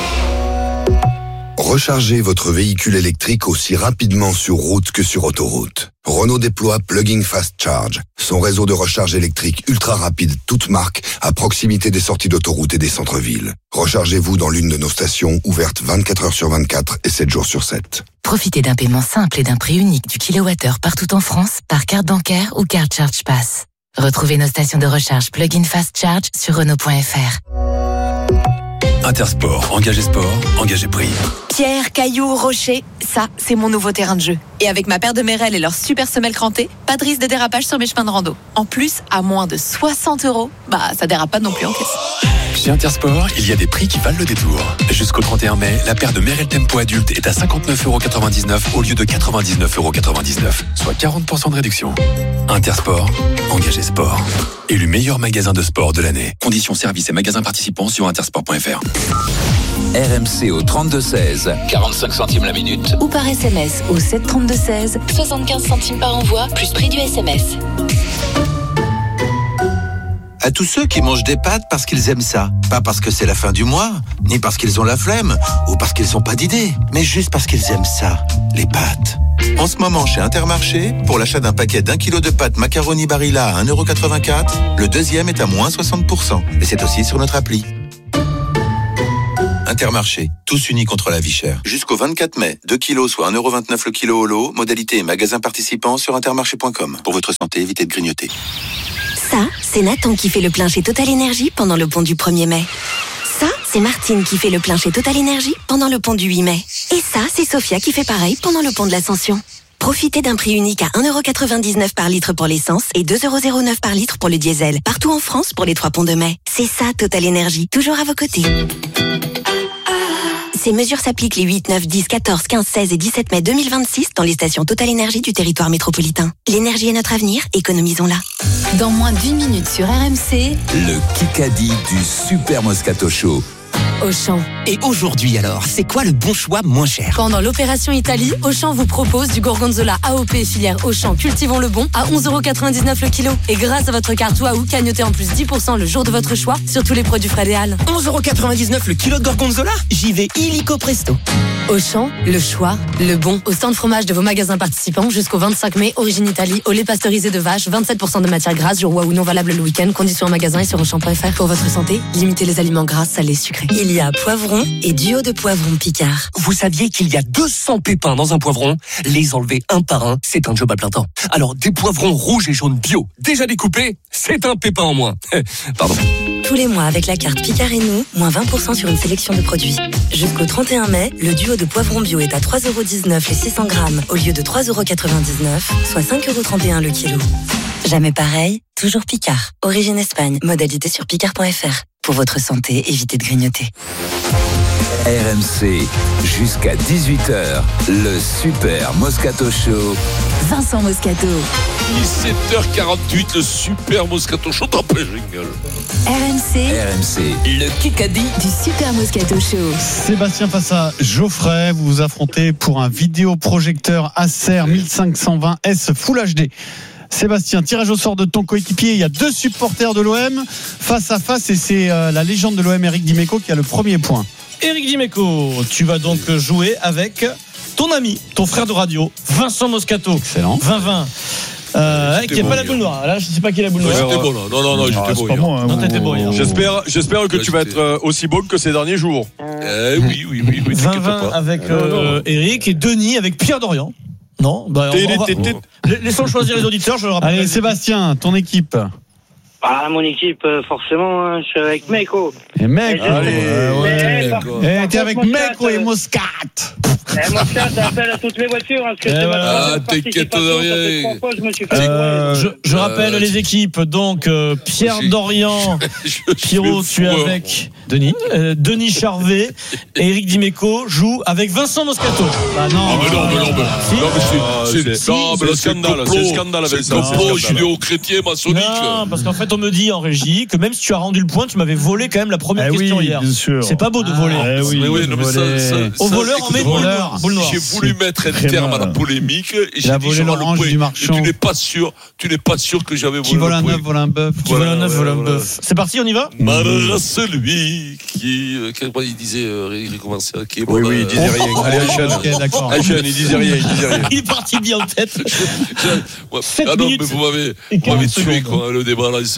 Rechargez votre véhicule électrique aussi rapidement sur route que sur autoroute. Renault déploie Plug-in Fast Charge, son réseau de recharge électrique ultra rapide, toute marque, à proximité des sorties d'autoroute et des centres-villes. Rechargez-vous dans l'une de nos stations ouvertes vingt-quatre heures sur vingt-quatre et sept jours sur sept.
Profitez d'un paiement simple et d'un prix unique du kilowattheure partout en France par carte bancaire ou carte Charge Pass. Retrouvez nos stations de recharge Plug-in Fast Charge sur Renault point F R.
Intersport, engagé sport, engagé prix.
Pierre, cailloux, rochers, ça, c'est mon nouveau terrain de jeu. Et avec ma paire de Merrell et leur super semelle crantée, pas de risque de dérapage sur mes chemins de rando. En plus, à moins de soixante euros, bah ça dérape pas non plus en caisse.
Chez Intersport, il y a des prix qui valent le détour. Jusqu'au trente et un mai, la paire de Merrell Tempo adulte est à cinquante-neuf euros quatre-vingt-dix-neuf au lieu de quatre-vingt-dix-neuf euros quatre-vingt-dix-neuf, soit quarante pour cent de réduction. Intersport, engagé sport. Élu meilleur magasin de sport de l'année. Conditions services et magasins participants sur intersport point f r.
R M C au trente-deux seize,
quarante-cinq centimes la minute.
Ou par S M S au sept trente-deux seize, soixante-quinze centimes par envoi, plus prix du S M S.
À tous ceux qui mangent des pâtes parce qu'ils aiment ça. Pas parce que c'est la fin du mois, ni parce qu'ils ont la flemme, ou parce qu'ils n'ont pas d'idée, mais juste parce qu'ils aiment ça, les pâtes. En ce moment, chez Intermarché, pour l'achat d'un paquet d'un kilo de pâtes macaroni Barilla à un euro quatre-vingt-quatre, le deuxième est à moins soixante pour cent. Et c'est aussi sur notre appli. Intermarché, tous unis contre la vie chère. Jusqu'au vingt-quatre mai, deux kilos soit un euro vingt-neuf le kilo au lot, modalité et magasin participant sur intermarché point com. Pour votre santé, évitez de grignoter.
Ça, c'est Nathan qui fait le plein chez Total Énergie pendant le pont du premier mai. Ça, c'est Martine qui fait le plein chez Total Énergie pendant le pont du huit mai. Et ça, c'est Sophia qui fait pareil pendant le pont de l'Ascension. Profitez d'un prix unique à un euro quatre-vingt-dix-neuf par litre pour l'essence et deux euros zéro neuf par litre pour le diesel. Partout en France pour les trois ponts de mai. C'est ça, Total Énergie. Toujours à vos côtés. Ces mesures s'appliquent les huit, neuf, dix, quatorze, quinze, seize et dix-sept mai deux mille vingt-six dans les stations Total Énergie du territoire métropolitain. L'énergie est notre avenir, économisons-la.
Dans moins d'une minute sur R M C,
le Kikadi du Super Moscato Show.
Auchan.
Et aujourd'hui alors, c'est quoi le bon choix moins cher?
Pendant l'opération Italie, Auchan vous propose du gorgonzola A O P filière Auchan Cultivons le Bon à onze euros quatre-vingt-dix-neuf le kilo. Et grâce à votre carte Waouh, cagnotez en plus dix pour cent le jour de votre choix sur tous les produits Frédéal.
onze euros quatre-vingt-dix-neuf le kilo de gorgonzola? J'y vais illico presto.
Auchan, le choix, le bon. Au stand fromage de vos magasins participants jusqu'au vingt-cinq mai, origine Italie, au lait pasteurisé de vache, vingt-sept pour cent de matière grasse, jour Waouh non valable le week-end, conditions en magasin et sur auchan point f r. Pour votre santé, limitez les aliments gras, salés, sucrés. Il y a poivron et duo de poivrons Picard.
Vous saviez qu'il y a deux cents pépins dans un poivron? Les enlever un par un, c'est un job à plein temps. Alors, des poivrons rouges et jaunes bio, déjà découpés, c'est un pépin en moins. Pardon.
Tous les mois, avec la carte Picard et nous, moins vingt pour cent sur une sélection de produits. Jusqu'au trente et un mai, le duo de poivrons bio est à trois euros dix-neuf les six cents grammes, au lieu de trois euros quatre-vingt-dix-neuf, soit cinq euros trente et un le kilo. Jamais pareil, toujours Picard. Origine Espagne, modalité sur picard point f r. Pour votre santé, évitez de grignoter.
R M C, jusqu'à dix-huit heures, le Super Moscato Show.
Vincent Moscato.
dix-sept heures quarante-huit, le Super Moscato Show. T'en peux, jingle.
R M C.
R M C.
Le Kikadi
du Super Moscato Show.
Sébastien face à Geoffrey, vous vous affrontez pour un vidéoprojecteur Acer mille cinq cent vingt S Full H D. Sébastien, tirage au sort de ton coéquipier. Il y a deux supporters de l'O M face à face et c'est euh, la légende de l'O M, Eric Dimeco, qui a le premier point.
Eric Dimeco, tu vas donc jouer avec ton ami, ton frère de radio, Vincent Moscato.
Excellent.
vingt vingt. Euh, qui n'a pas la boule noire. Là, je ne sais pas qui a la boule noire.
J'étais bon là. Non, non, non, j'étais bon.
Pas moi, hein, non, t'étais bon hier.
J'espère, j'espère que tu vas être aussi bon que ces derniers jours.
Eh oui, oui, oui, oui.
vingt vingt avec euh, Eric et Denis avec Pierre Dorian. Non, bah, on va, laissons choisir les auditeurs, je le rappelle.
Allez, Sébastien, ton équipe.
Ah, mon équipe, forcément, hein, je suis avec Meko.
Et Meko,
allez,
ouais, t'es avec Meko et Moscat.
Eh, Moscat, appelle à toutes les voitures, hein, parce que c'est
voilà. Ah, t'inquiète de rien.
Fois, je me suis fait
euh, je, je rappelle euh, les équipes, donc euh, Pierre Dorian, Pierrot, tu es avec Denis, euh, Denis Charvet et Eric Dimeco joue avec Vincent Moscato.
Bah non, ah, mais non, mais non, mais, si. non, mais c'est, c'est, non, mais c'est un scandale, c'est un scandale avec ça. C'est un complot judéo-chrétien maçonnique.
Non, parce qu'en fait, on me dit en régie que même si tu as rendu le point, tu m'avais volé quand même la première
eh
question
oui,
hier.
Bien sûr.
C'est pas beau de voler.
Ah, eh oui,
mais oui, non, mais ça, ça,
au
ça,
voleur, on met boule noire.
J'ai voulu mettre un terme à la polémique et j'ai dit
volé l'orange du marchand.
Tu n'es pas sûr, tu n'es pas sûr que j'avais volé.
Qui vole un œuf, vole un bœuf.
Qui vole un œuf, vole un bœuf. C'est parti, on y va.
Malheur celui qui, comment il disait, il commençait à qui.
Oui, oui, il disait rien. Allez, enchaîne.
D'accord.
Enchaîne, il disait rien, il disait rien.
Il est parti bien en tête.
Ah non, mais vous m'avez, vous m'avez tué, quoi. Le débat là,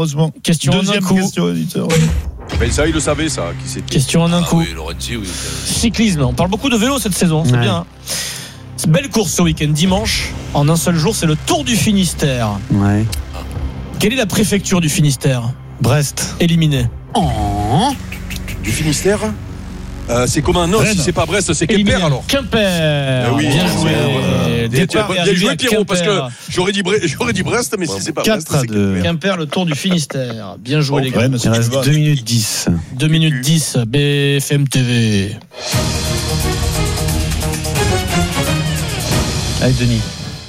malheureusement.
Question en un
Deuxième
coup.
question, auditeur.
Ben ça, il le savait, ça. Qui c'était.
Question en un
Ah
coup.
oui, Lorenzi, oui.
Cyclisme, on parle beaucoup de vélo cette saison, c'est
Ouais.
bien. C'est belle course ce week-end, dimanche. En un seul jour, c'est le Tour du Finistère.
Ouais.
Quelle est la préfecture du Finistère ?
Brest.
Éliminée.
Oh.
Du Finistère euh, c'est comment? Non,
Rennes.
si c'est pas Brest, c'est
Éliminé.
Quimper alors.
Quimper.
Eh oui,
bien joué.
euh,
Départ et
bien
arrivée
joué
à
Pierrot, parce que
Quimper.
j'aurais dit, Bre- j'aurais dit Brest, mais si c'est pas Brest,
quatre à
c'est
deux.
Quimper.
Quimper, le Tour du Finistère. Bien joué
Oh,
les gars.
ouais, mais
Il reste deux minutes dix.
deux minutes dix, B F M T V.
Allez, Denis.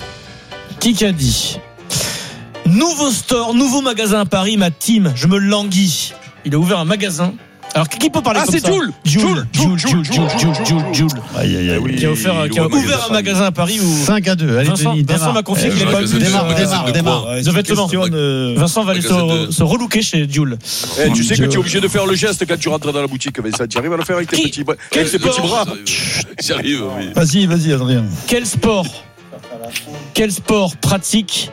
Qui a dit nouveau store, nouveau magasin à Paris, ma team, je me languis. Il a ouvert un magasin. Alors qui peut parler
Ah,
comme
c'est
ça?
Jules.
Jules, Jules, Jules, Jules, Jules, Jules, Jules.
Aïe, aïe, aïe.
Qui a, offert, qui a ouvert un magasin à Paris où
cinq à deux. Allez,
Vincent,
Denis,
Vincent
démarre.
m'a confié
Eh,
qu'il n'avait pas
magasin
eu
de-
Démarre,
magasin
démarre,
de
démarre.
quoi
de vêtements.
Euh,
Vincent va aller
magasin
se,
de-
se relooker chez Jules.
eh, tu sais que tu es obligé de faire le geste quand tu rentres dans la boutique. Mais ça, tu arrives à le faire avec tes
Qui-
petits bras.
quel
Avec tes petits
sport
bras.
J'y arrive, oui.
Vas-y, vas-y, Adrien.
Quel sport Quel sport pratique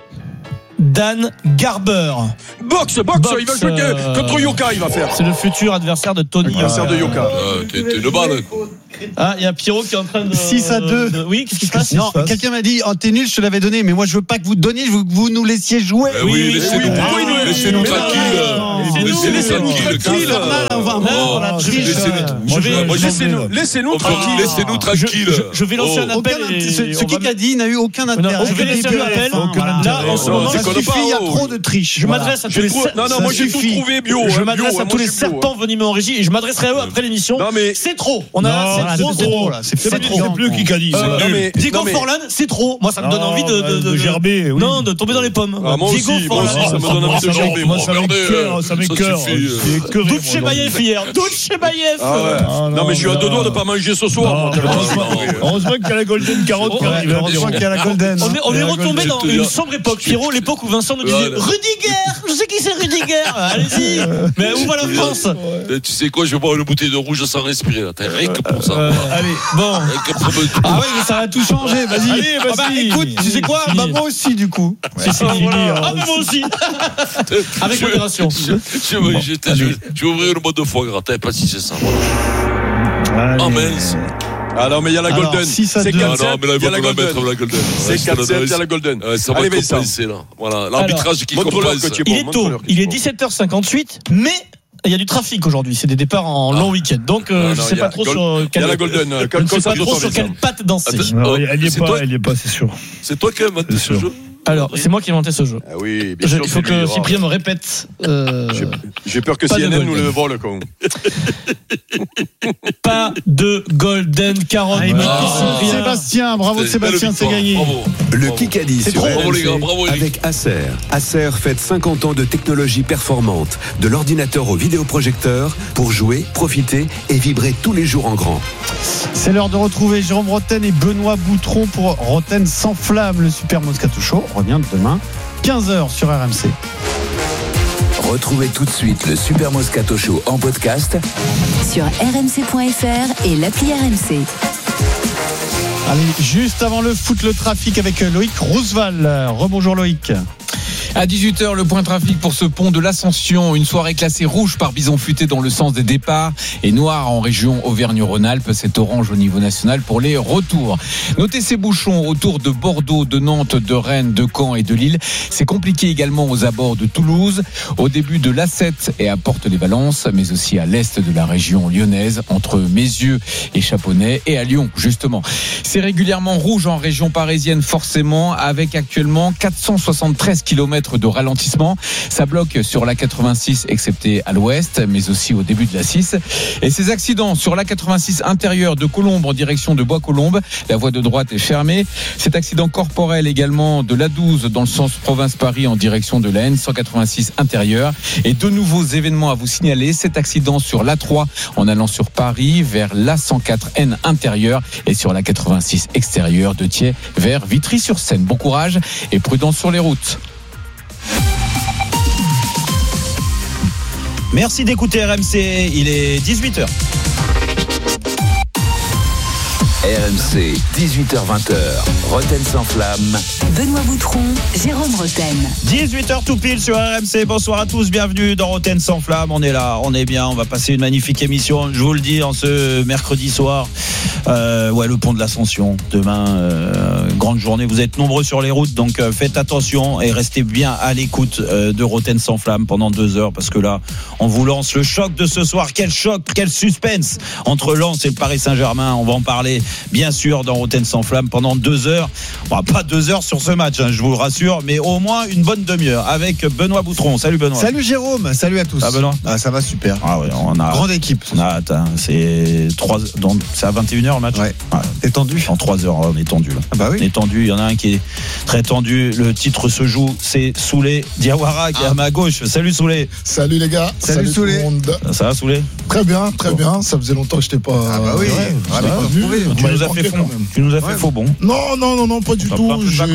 Dan Garber?
Boxe, boxe,
Boxe,
il va jouer
euh,
contre Yoka, il va faire.
C'est le futur adversaire de Tony.
Adversaire de Yoka.
Ah, t'es t'es une balle.
Ah, il y a Pierrot qui est en train de.
six à deux.
de- Oui, qu'est-ce qui se passe?
Non, quelqu'un m'a dit, oh, t'es nul, je te l'avais donné, mais moi je veux pas que vous donniez, je veux que vous nous laissiez jouer.
Eh oui, laissez-nous
oui, pourquoi il nous-
laissez-nous
mais non,
tranquilles.
laissez-nous-
Laissez-nous
laissez-nous
tranquilles.
tranquilles.
Infernal, on va
Non,
mort,
voilà,
la
je
triche.
vais-
Je
vais-
Moi,
je
Laissez-nous laissez-nous
Enfin,
tranquilles.
Laissez-nous
Je,
tranquilles.
je- je vais lancer un appel.
Aucun-
et
ce ce
on
qui
va-
qu'a dit n'a eu aucun
Non,
intérêt.
je vais laisser un appel.
Voilà.
Là, en ce
Non,
moment,
c'est
Ça
qu'on
suffit,
pas,
il y a
oh.
trop de triche.
je
Voilà.
m'adresse à tous
J'ai
les
trouvé-
ser-
Non, non,
ça
moi j'ai tout
suffit.
trouvé bio.
Je
hein,
m'adresse
bio,
à
hein,
tous
moi,
les
je suis bio,
serpents venimeux en régie et je m'adresserai à eux après l'émission.
Non, mais-
C'est trop. On a,
Non,
c'est
là,
trop,
c'est
c'est
trop,
trop.
là. C'est
C'est
fatigant.
trop.
plus qui qu'a dit.
Euh,
c'est
non,
nul.
mais-
Diego
non, mais-
Forlan, c'est trop. Moi, ça me donne
Non,
envie de, de,
de gerber, oui.
Non, de tomber dans les pommes.
Ah, moi
Diego
aussi, moi
Forlan.
aussi, ça me donne envie de
Ça
gerber.
moi, ça
Regardez,
m'écoeure, ça
ça
m'écoeure.
suffit, euh.
C'est écoeuré, moi,
Dutch
donc.
Bayev hier. Dutch Bayev.
Ah ouais.
Ah,
Non, mais je suis à deux doigts de pas manger ce soir.
Non,
moi, tellement je suis
heureusement
navré.
heureusement qu'il y a la Golden Carotte qui
Ouais,
arrive.
Heureusement qu'il y a la Golden.
On est, on est
La
retombé
Golden,
dans
je te
une
dis.
sombre époque, Pierrot, l'époque où Vincent nous disait
Voilà.
Rudiger, je sais qui c'est Rudiger, allez-y. Mais où va la France?
Eh, Tu sais quoi, je vais boire une bouteille de rouge sans respirer. Là. T'as rien que pour ça.
Euh, Allez, bon.
Rien que pour me-
Ah ouais, mais ça va tout changer, vas-y.
Allez,
Ah bah,
vas-y.
écoute, tu sais quoi?
Fini.
Bah, moi aussi, du coup.
C'est fini. Ah, mais moi aussi. Avec
Je-
modération.
Je, je, vais- j'étais- je, je vais ouvrir le mode de foie gras. T'as pas si c'est ça.
Allez.
Oh mince.
Ah non, mais il y a la
Alors,
Golden.
six à
C'est
deux.
Ah
quatre sept,
non, mais là,
il y a
il
la
va nous la mettre
Golden.
la Golden.
C'est
Ouais,
quatre sept,
la-
il y a la Golden.
Ouais, ça va
Allez, Vincent.
compenser là. Voilà, l'arbitrage qui
montre-leur
compense.
que tu es
Il
bon,
est tôt,
montre-leur que
il
tu
est
es bon.
dix-sept heures cinquante-huit, mais il y a du trafic aujourd'hui. C'est des départs en long week-end. Donc, euh,
Non,
je
non,
sais
il y a
pas trop
Gold-
sur
Il y a
quelle,
la Golden.
je ne sais pas
Concentre-toi,
trop sur
Vincent.
quelle patte danser.
Attends.
Non,
Oh,
elle y est
c'est
pas,
toi-
elle y est pas, c'est sûr.
C'est toi qui as inventé
Bien
ce
sûr.
jeu.
Alors, c'est moi qui ai inventé ce jeu.
Ah oui, bien
Je-
sûr.
il faut
c'est
que
lui,
Cyprien me répète. euh,
J'ai peur que
Pas de
C N N nous
Golden.
le vole, con.
Pas de Golden Carotte.
Allez,
Merci,
bravo,
Cyprien.
Sébastien, bravo
C'était
Sébastien,
belle
c'est
victoire.
gagné.
Bravo.
Le
Bravo.
Kikadi
C'est
sur
trop.
Bravo, les gars,
R M C
bravo, Eric.
avec Acer. Acer fête cinquante ans de technologie performante, de l'ordinateur au vidéoprojecteur pour jouer, profiter et vibrer tous les jours en grand.
C'est l'heure de retrouver Jérôme Rotten et Benoît Boutron pour Rotten sans flamme, le Super Moscato Show. On revient demain, quinze heures sur R M C.
Retrouvez tout de suite le Super Moscato Show en podcast
Sur r m c point f r et l'appli R M C.
Allez, juste avant le foot, le trafic avec Loïc Roosevelt. Rebonjour Loïc.
À dix-huit heures, le point trafic pour ce pont de l'Ascension. Une soirée classée rouge par Bison Futé dans le sens des départs et noire en région Auvergne-Rhône-Alpes. C'est orange au niveau national pour les retours. Notez ces bouchons autour de Bordeaux, de Nantes, de Rennes, de Caen et de Lille. C'est compliqué également aux abords de Toulouse, au début de l'A sept et à Porte-les-Valences, mais aussi à l'est de la région lyonnaise, entre Mézieux et Chaponnay, et à Lyon, justement. C'est régulièrement rouge en région parisienne, forcément, avec actuellement quatre cent soixante-treize kilomètres de ralentissement. Ça bloque sur l'A quatre-vingt-six, excepté à l'ouest, mais aussi au début de l'A six. Et ces accidents sur l'A quatre-vingt-six intérieur de Colombes en direction de Bois-Colombes, la voie de droite est fermée. Cet accident corporel également de l'A douze dans le sens province-Paris en direction de la N cent quatre-vingt-six intérieur. Et deux nouveaux événements à vous signaler. Cet accident sur l'A trois en allant sur Paris vers l'A cent quatre N intérieur et sur l'A quatre-vingt-six extérieur de Thiers vers Vitry-sur-Seine. Bon courage et prudence sur les routes.
Merci d'écouter R M C, il est dix-huit heures.
R M C, dix-huit heures vingt, Roten sans flamme.
Benoît Boutron, Jérôme Roten.
dix-huit heures tout pile sur R M C. Bonsoir à tous, bienvenue dans Roten sans flamme. On est là, on est bien, on va passer une magnifique émission. Je vous le dis, en ce mercredi soir, euh, ouais, le pont de l'Ascension. Demain, euh, grande journée. Vous êtes nombreux sur les routes, donc euh, faites attention et restez bien à l'écoute euh, de Roten sans flamme pendant deux heures, parce que là, on vous lance le choc de ce soir. Quel choc, quel suspense entre Lens et le Paris Saint-Germain. On va en parler, bien sûr, dans Roten sans flamme pendant deux heures. Bon, pas deux heures sur ce match, hein, je vous rassure, mais au moins une bonne demi-heure avec Benoît Boutron. Salut Benoît.
Salut Jérôme, salut à tous.
Ah Benoît.
Ah, ça va super.
Ah ouais, on a
grande équipe.
On a hâte, hein. C'est trois, donc c'est à vingt et une heures le match.
Ouais. ouais. T'es tendu.
En trois heures, on est tendu là.
Ah bah oui.
On est tendu. Il y en a un qui est très tendu. Le titre se joue. C'est Soulé Diawara qui est ah. à ma gauche. Salut Soulé.
Salut les gars.
Salut, Salut Soulé.
Ça va Soulé?
Très bien, très bien. Ça faisait longtemps que je t'ai pas.
Ah bah oui. Ouais,
ah,
bah,
vu.
Tu nous as fait faux. Tu nous as fait ouais. faux bon.
Non non non non pas du tout.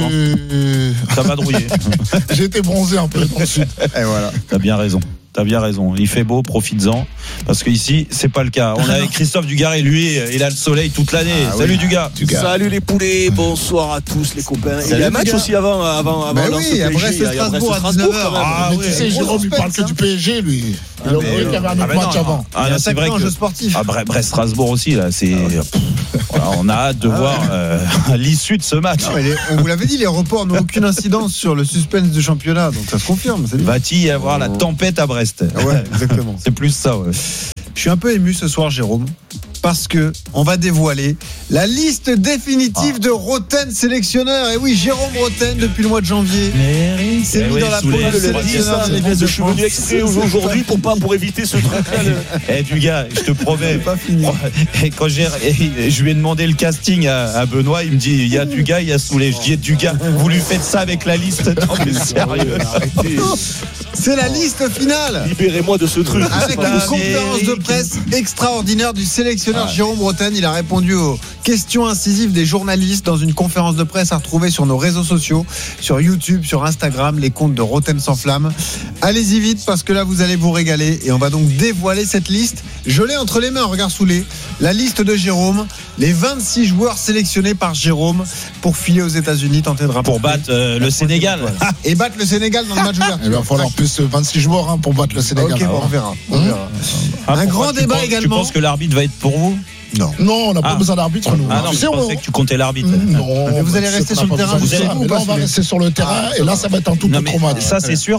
Ça va drouiller.
J'ai été bronzé un peu dans le sud.
Et voilà.
T'as bien raison. T'as bien raison. Il fait beau, profites-en. Parce qu'ici, c'est pas le cas. On a avec Christophe Dugarry, lui, il a le soleil toute l'année. Ah, Salut oui. Dugas.
Dugas. Salut les poulets, bonsoir à tous les copains. Il y a un match Dugas. aussi avant, avant, avant.
Ben oui, à Brest-Strasbourg à dix-neuf heures.
Ah, mais oui, tu sais, Jérôme, il parle que du P S G, lui. Il a oublié qu'il y avait un autre match avant.
Ah, c'est vrai que
jeu sportif.
Ah, Brest-Strasbourg aussi, là, c'est. Voilà, on a hâte de ah, voir ouais. euh, l'issue de ce match.
Non, les, on vous l'avait dit, les reports n'ont aucune incidence sur le suspense du championnat, donc ça se confirme.
Va-t-il y avoir oh. la tempête à Brest?
Ouais, exactement.
C'est plus ça, ouais.
Je suis un peu ému ce soir, Jérôme, parce que on va dévoiler la liste définitive ah. de Roten sélectionneurs. Et oui, Jérôme Roten, depuis le mois de janvier, s'est mis oui, dans la peau de sélectionneur.
Je suis venu exprès aujourd'hui pour pas pour éviter ce truc-là.
Eh du gars, je te promets.
Pas fini.
Quand j'ai, je lui ai demandé le casting à, à Benoît, il me dit il y a du gars, il y a Soulé. Je dis du gars, vous lui faites ça avec la liste? Non mais sérieux.
C'est la liste finale.
Libérez-moi de ce truc.
Avec une conférence de presse extraordinaire du sélectionneur ah. Jérôme Roten. Il a répondu aux questions incisives des journalistes dans une conférence de presse à retrouver sur nos réseaux sociaux, sur YouTube, sur Instagram, les comptes de Roten sans flamme. Allez-y vite parce que là vous allez vous régaler et on va donc dévoiler cette liste. Je l'ai entre les mains, regarde Soulé. La liste de Jérôme, les vingt-six joueurs sélectionnés par Jérôme pour filer aux États-Unis, tenter de rapporter
pour battre euh, le Sénégal
et battre le Sénégal dans le match ouvert.
Il va falloir plus vingt-six joueurs hein, pour battre le Sénégal.
Ok, bon, on verra. On verra.
Ah,
un grand débat
penses,
également.
Tu penses que l'arbitre va être pour vous?
Non. Non, on n'a pas ah. besoin d'arbitre, nous.
Ah non, je pensais que tu comptais l'arbitre.
Non,
mais vous allez rester sur le terrain.
Vous allez, là, on va rester sur le terrain et là, ça va être un tout autre match.
Ça, c'est sûr.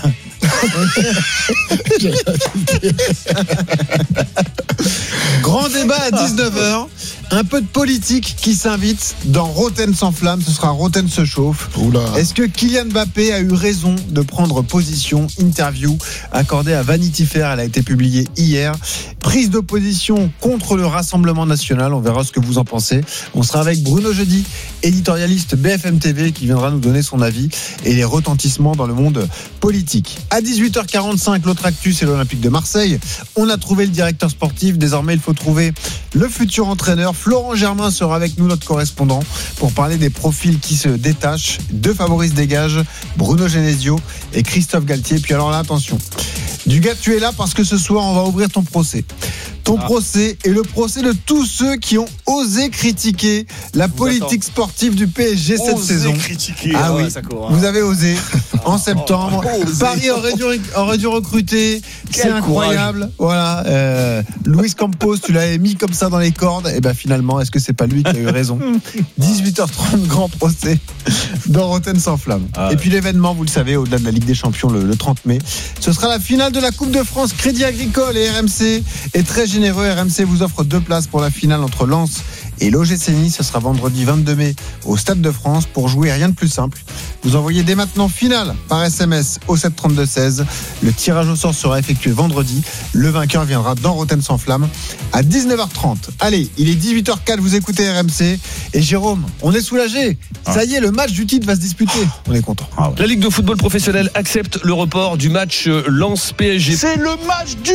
Grand débat à dix-neuf heures. Un peu de politique qui s'invite dans Roten sans flamme. Ce sera Roten se chauffe. Oula. Est-ce que Kylian Mbappé a eu raison de prendre position? Interview accordée à Vanity Fair. Elle a été publiée hier. Prise de position contre le Rassemblement national. On verra ce que vous en pensez. On sera avec Bruno Jeudi, éditorialiste B F M T V, qui viendra nous donner son avis et les retentissements dans le monde politique. À dix-huit heures quarante-cinq, l'autre actu, c'est l'Olympique de Marseille. On a trouvé le directeur sportif. Désormais, il faut trouver le futur entraîneur. Florent Germain sera avec nous, notre correspondant, pour parler des profils qui se détachent. Deux Fabrice Dégage, Bruno Genesio et Christophe Galtier. Puis alors là, attention. Dugas, tu es là parce que ce soir, on va ouvrir ton procès. Ton ah. procès est le procès de tous ceux qui ont osé critiquer la politique sportive du P S G osé cette saison.
Critiquer,
ah oui,
court, hein.
Vous avez osé en septembre. Oh, Paris aurait dû, aurait dû recruter. Quel C'est incroyable. Courage. Voilà. Euh, Luis Campos, tu l'avais mis comme ça dans les cordes. Et bien finalement, est-ce que c'est pas lui qui a eu raison? dix-huit heures trente, grand procès dans Roten sans flamme. Ah, et ouais. puis l'événement, vous le savez, au-delà de la Ligue des Champions le, le trente mai, ce sera la finale de la Coupe de France. Crédit Agricole et R M C est très généreux. R M C vous offre deux places pour la finale entre Lens et l'O G C Nice. Ce sera vendredi vingt-deux mai au Stade de France. Pour jouer, rien de plus simple. Vous envoyez dès maintenant finale par S M S au sept trente-deux seize. Le tirage au sort sera effectué vendredi. Le vainqueur viendra dans Roten sans flamme à dix-neuf heures trente. Allez, il est dix-huit heures quatre, vous écoutez R M C. Et Jérôme, on est soulagé. Ah. Ça y est, le match du titre va se disputer. On est content.
Ah ouais. La Ligue de football professionnel accepte le report du match Lens P S G.
C'est le match du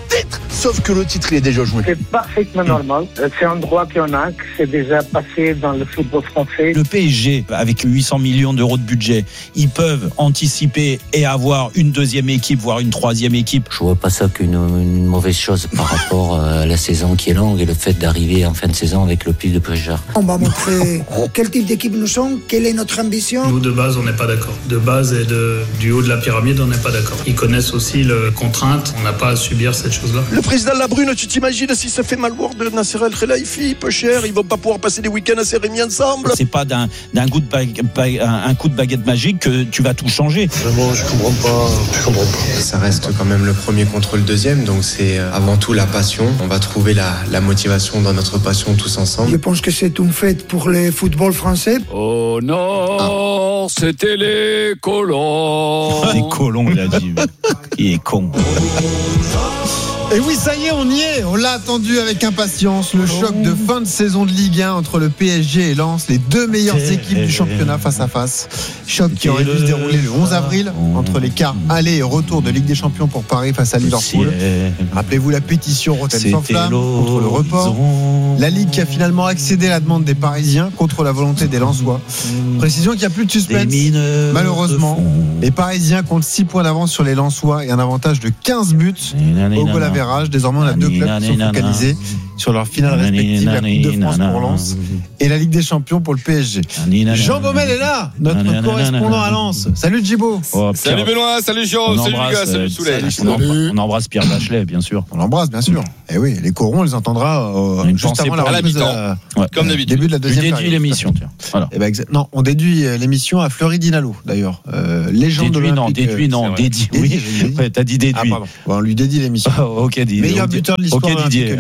titre. Sauf que le titre, il est déjà joué.
C'est parfaitement normal. C'est un droit qu'on a, que c'est déjà passé dans le football français.
Le P S G, avec huit cents millions d'euros de budget, ils peuvent anticiper et avoir une deuxième équipe, voire une troisième équipe.
Je vois pas ça qu'une une mauvaise chose par rapport à la saison qui est longue et le fait d'arriver en fin de saison avec le plus de pressure.
On va montrer quel type d'équipe nous sommes, quelle est notre ambition.
Nous, de base, on n'est pas d'accord. De base et de, du haut de la pyramide, on n'est pas d'accord. Ils connaissent aussi les contraintes. On n'a pas à subir cette chose-là.
Le président Labrune, tu t'imagines s'il se fait mal voir de Nasser El Khelaifi, peu cher, ils vont pas pouvoir passer des week-ends à Saint-Rémy ensemble.
C'est pas d'un, d'un coup de bague, bague, un coup de baguette magique que tu vas tout changer.
Vraiment, je comprends pas, je comprends pas.
Ça reste quand même le premier contre le deuxième, donc c'est avant tout la passion. On va trouver la, la motivation dans notre passion tous ensemble.
Je pense que c'est une fête pour le football français.
Oh non, ah. C'était les colons.
Les colons, il a dit. Il est con.
Et oui, ça y est, on y est. On l'a attendu avec impatience. Le choc de fin de saison de Ligue un entre le P S G et Lens, les deux meilleures équipes du championnat face à face. Choc qui aurait dû se dérouler le onze avril entre les quarts aller et retour de Ligue des Champions pour Paris face à Liverpool. Rappelez-vous la pétition Rotten sans flamme contre le report. La Ligue qui a finalement accédé à la demande des Parisiens contre la volonté des Lensois. Précision qu'il n'y a plus de suspense. Malheureusement, les Parisiens comptent six points d'avance sur les Lensois et un avantage de quinze buts au goal average. Désormais, on a deux clubs qui sont focalisés sur leur finale respective, la Coupe de France pour Lens et la Ligue des Champions pour le P S G. Jean Baumel est là, notre correspondant à Lens. Salut Djibo.
Oh, salut Benoît, salut Jérôme, salut Lucas, salut Souley.
On embrasse Pierre Bachelet, bien sûr.
On l'embrasse, bien sûr. Et oui, les corons, on les entendra euh, juste avant la reprise,
euh, comme d'habitude.
Début de la deuxième période.
Je déduis l'émission. Voilà.
Et ben, exa- non, on déduit l'émission à Fleury Dinalo, d'ailleurs. Euh, légende
déduit, non,
olympique.
déduit, non, déduit. Oui, ouais, t'as dit déduit.
Ah, bon, on lui dédie l'émission.
Oh, ok, Didier.
Meilleur buteur de l'histoire.
Ok, Didier.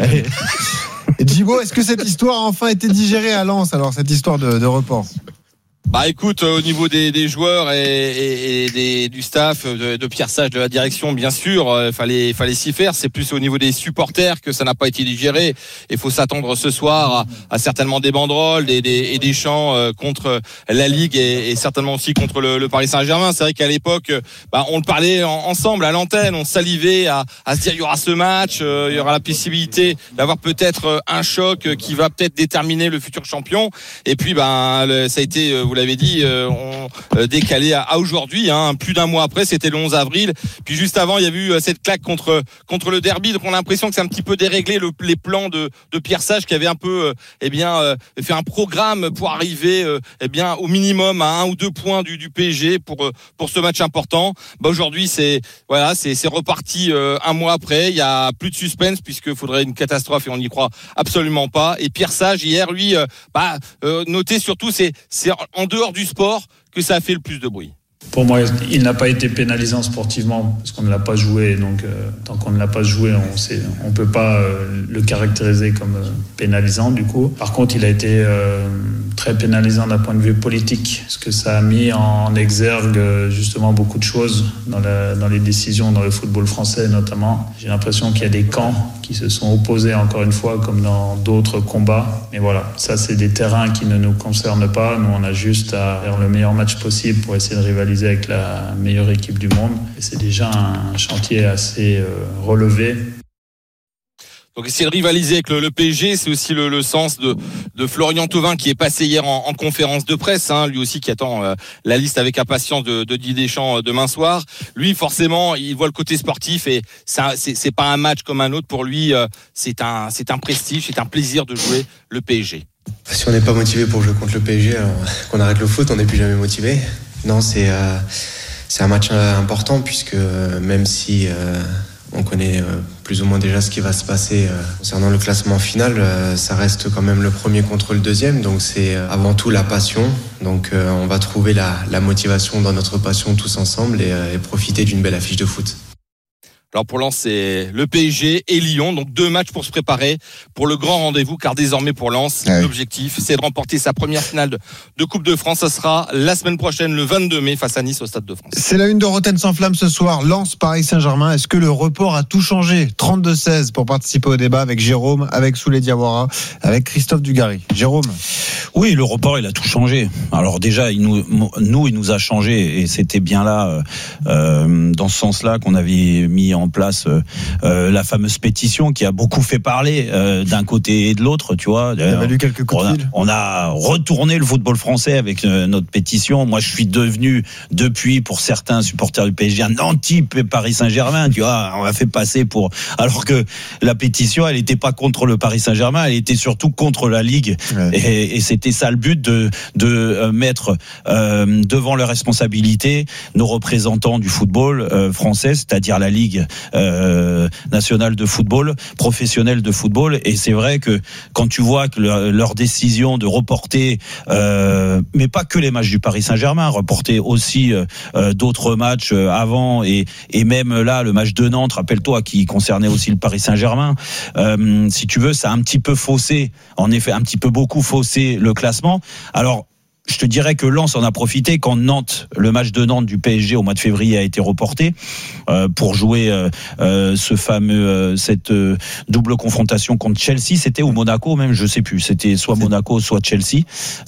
Et Djibo, est-ce que cette histoire a enfin été digérée à Lens, alors, cette histoire de, de report?
Bah écoute, euh, au niveau des, des joueurs et, et, et des, du staff, de, de Pierre Sage, de la direction, bien sûr, euh, fallait fallait s'y faire. C'est plus au niveau des supporters que ça n'a pas été digéré. Il faut s'attendre ce soir à, à certainement des banderoles des, des, et des chants euh, contre la Ligue et, et certainement aussi contre le, le Paris Saint-Germain. C'est vrai qu'à l'époque, bah, on le parlait en, ensemble à l'antenne, on salivait à, à se dire il y aura ce match, euh, il y aura la possibilité d'avoir peut-être un choc qui va peut-être déterminer le futur champion. Et puis, bah, le, ça a été, vous l'avez dit, euh, on euh, décalé à, à aujourd'hui, hein, plus d'un mois après, c'était le onze avril. Puis juste avant, il y a eu euh, cette claque contre contre le derby. Donc on a l'impression que c'est un petit peu déréglé le, les plans de, de Pierre Sage qui avait un peu, euh, eh bien, euh, fait un programme pour arriver, euh, eh bien, au minimum à un ou deux points du, du P S G pour euh, pour ce match important. Bah aujourd'hui, c'est voilà, c'est c'est reparti euh, un mois après. Il y a plus de suspense puisque faudrait une catastrophe et on n'y croit absolument pas. Et Pierre Sage hier, lui, euh, bah, euh, noté surtout, c'est c'est en dehors du sport que ça a fait le plus de bruit.
Pour moi, il n'a pas été pénalisant sportivement parce qu'on ne l'a pas joué. Donc, euh, tant qu'on ne l'a pas joué, on ne peut pas euh, le caractériser comme euh, pénalisant du coup. Par contre, il a été euh, très pénalisant d'un point de vue politique parce que ça a mis en exergue euh, justement beaucoup de choses dans, la, dans les décisions dans le football français notamment. J'ai l'impression qu'il y a des camps qui se sont opposés encore une fois comme dans d'autres combats. Mais voilà, ça c'est des terrains qui ne nous concernent pas. Nous, on a juste à faire le meilleur match possible pour essayer de rivaliser avec la meilleure équipe du monde. Et c'est déjà un chantier assez euh, relevé.
Donc essayer de rivaliser avec le, le P S G, c'est aussi le, le sens de, de Florian Thauvin qui est passé hier en, en conférence de presse, hein, lui aussi qui attend euh, la liste avec impatience de, de Didier Deschamps euh, demain soir. Lui, forcément, il voit le côté sportif et ça, c'est, c'est pas un match comme un autre pour lui. Euh, c'est un, c'est un prestige, c'est un plaisir de jouer le P S G.
Si on n'est pas motivé pour jouer contre le P S G, alors qu'on arrête le foot, on n'est plus jamais motivé. Non, c'est euh, c'est un match important puisque euh, même si euh, on connaît euh, plus ou moins déjà ce qui va se passer euh, concernant le classement final, euh, ça reste quand même le premier contre le deuxième, donc c'est euh, avant tout la passion. Donc euh, on va trouver la, la motivation dans notre passion tous ensemble et, euh, et profiter d'une belle affiche de foot.
Alors pour Lens, c'est le P S G et Lyon, donc deux matchs pour se préparer pour le grand rendez-vous, car désormais pour Lens, ouais. L'objectif c'est de remporter sa première finale de, de Coupe de France. Ça sera la semaine prochaine, le vingt-deux mai, face à Nice au Stade de France.
C'est la une de Rotten sans flamme ce soir. Lens, Paris Saint-Germain. Est-ce que le report a tout changé? trente-deux seize pour participer au débat avec Jérôme, avec Souley Diawara, avec Christophe Dugarry. Jérôme.
Oui, le report, il a tout changé. Alors déjà, il nous, nous, il nous a changé et c'était bien là, euh, dans ce sens-là qu'on avait mis en en place euh, euh, la fameuse pétition qui a beaucoup fait parler euh, d'un côté et de l'autre, tu vois.
Il y avait eu quelques coups de fil.
On a retourné le football français avec euh, notre pétition. Moi, je suis devenu depuis, pour certains supporters du P S G, un anti-Paris Saint-Germain, tu vois. On l'a fait passer pour, alors que la pétition, elle n'était pas contre le Paris Saint-Germain, elle était surtout contre la Ligue. Ouais. Et, et c'était ça le but de, de euh, mettre euh, devant leurs responsabilités nos représentants du football euh, français, c'est-à-dire la Ligue euh, nationale de football, professionnelle de football. Et c'est vrai que quand tu vois que leur, leur décision de reporter, euh, mais pas que les matchs du Paris Saint-Germain, reporter aussi euh, d'autres matchs avant et, et même là le match de Nantes, rappelle-toi, qui concernait aussi le Paris Saint-Germain. Euh, si tu veux, ça a un petit peu faussé, en effet, un petit peu beaucoup faussé le classement. Alors, je te dirais que Lens en a profité quand Nantes, le match de Nantes du P S G au mois de février a été reporté euh, pour jouer euh, euh, ce fameux euh, cette euh, double confrontation contre Chelsea. C'était ou Monaco même, je sais plus. C'était soit Monaco, soit Chelsea.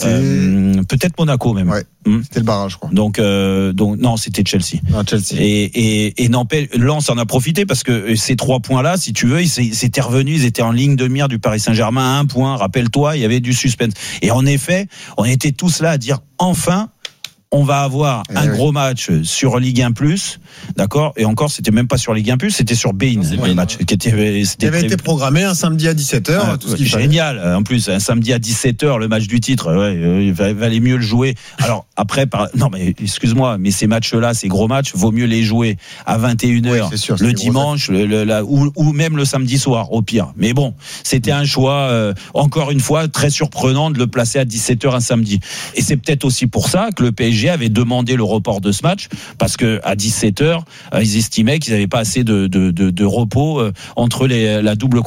Euh, peut-être Monaco même.
Ouais. Mmh. C'était le barrage, je crois.
Donc, euh, donc non, c'était Chelsea.
Non, Chelsea.
Et, et, et n'empêche, Lens en a profité parce que ces trois points-là, si tu veux, ils s'étaient revenus, ils étaient en ligne de mire du Paris Saint-Germain à un point. Rappelle-toi, il y avait du suspense. Et en effet, on était tous là à dire enfin, on va avoir un oui. gros match sur Ligue un plus, d'accord. Et encore, c'était même pas sur Ligue un plus, c'était sur Bein, le match qui était,
c'était il avait été programmé un samedi à dix-sept heures.
Ah, tout ce qui génial. Fallait. En plus, un samedi à dix-sept heures, le match du titre, ouais, il valait mieux le jouer. Alors après, par... non mais excuse-moi, mais ces matchs-là, ces gros matchs, vaut mieux les jouer à vingt et une heures oui, sûr, le dimanche, le, le, la, ou, ou même le samedi soir, au pire. Mais bon, c'était un choix, euh, encore une fois, très surprenant de le placer à dix-sept heures un samedi. Et c'est peut-être aussi pour ça que le P S G avait demandé le report de ce match, parce que à dix-sept heures, ils estimaient qu'ils n'avaient pas assez de, de, de, de repos entre les, la double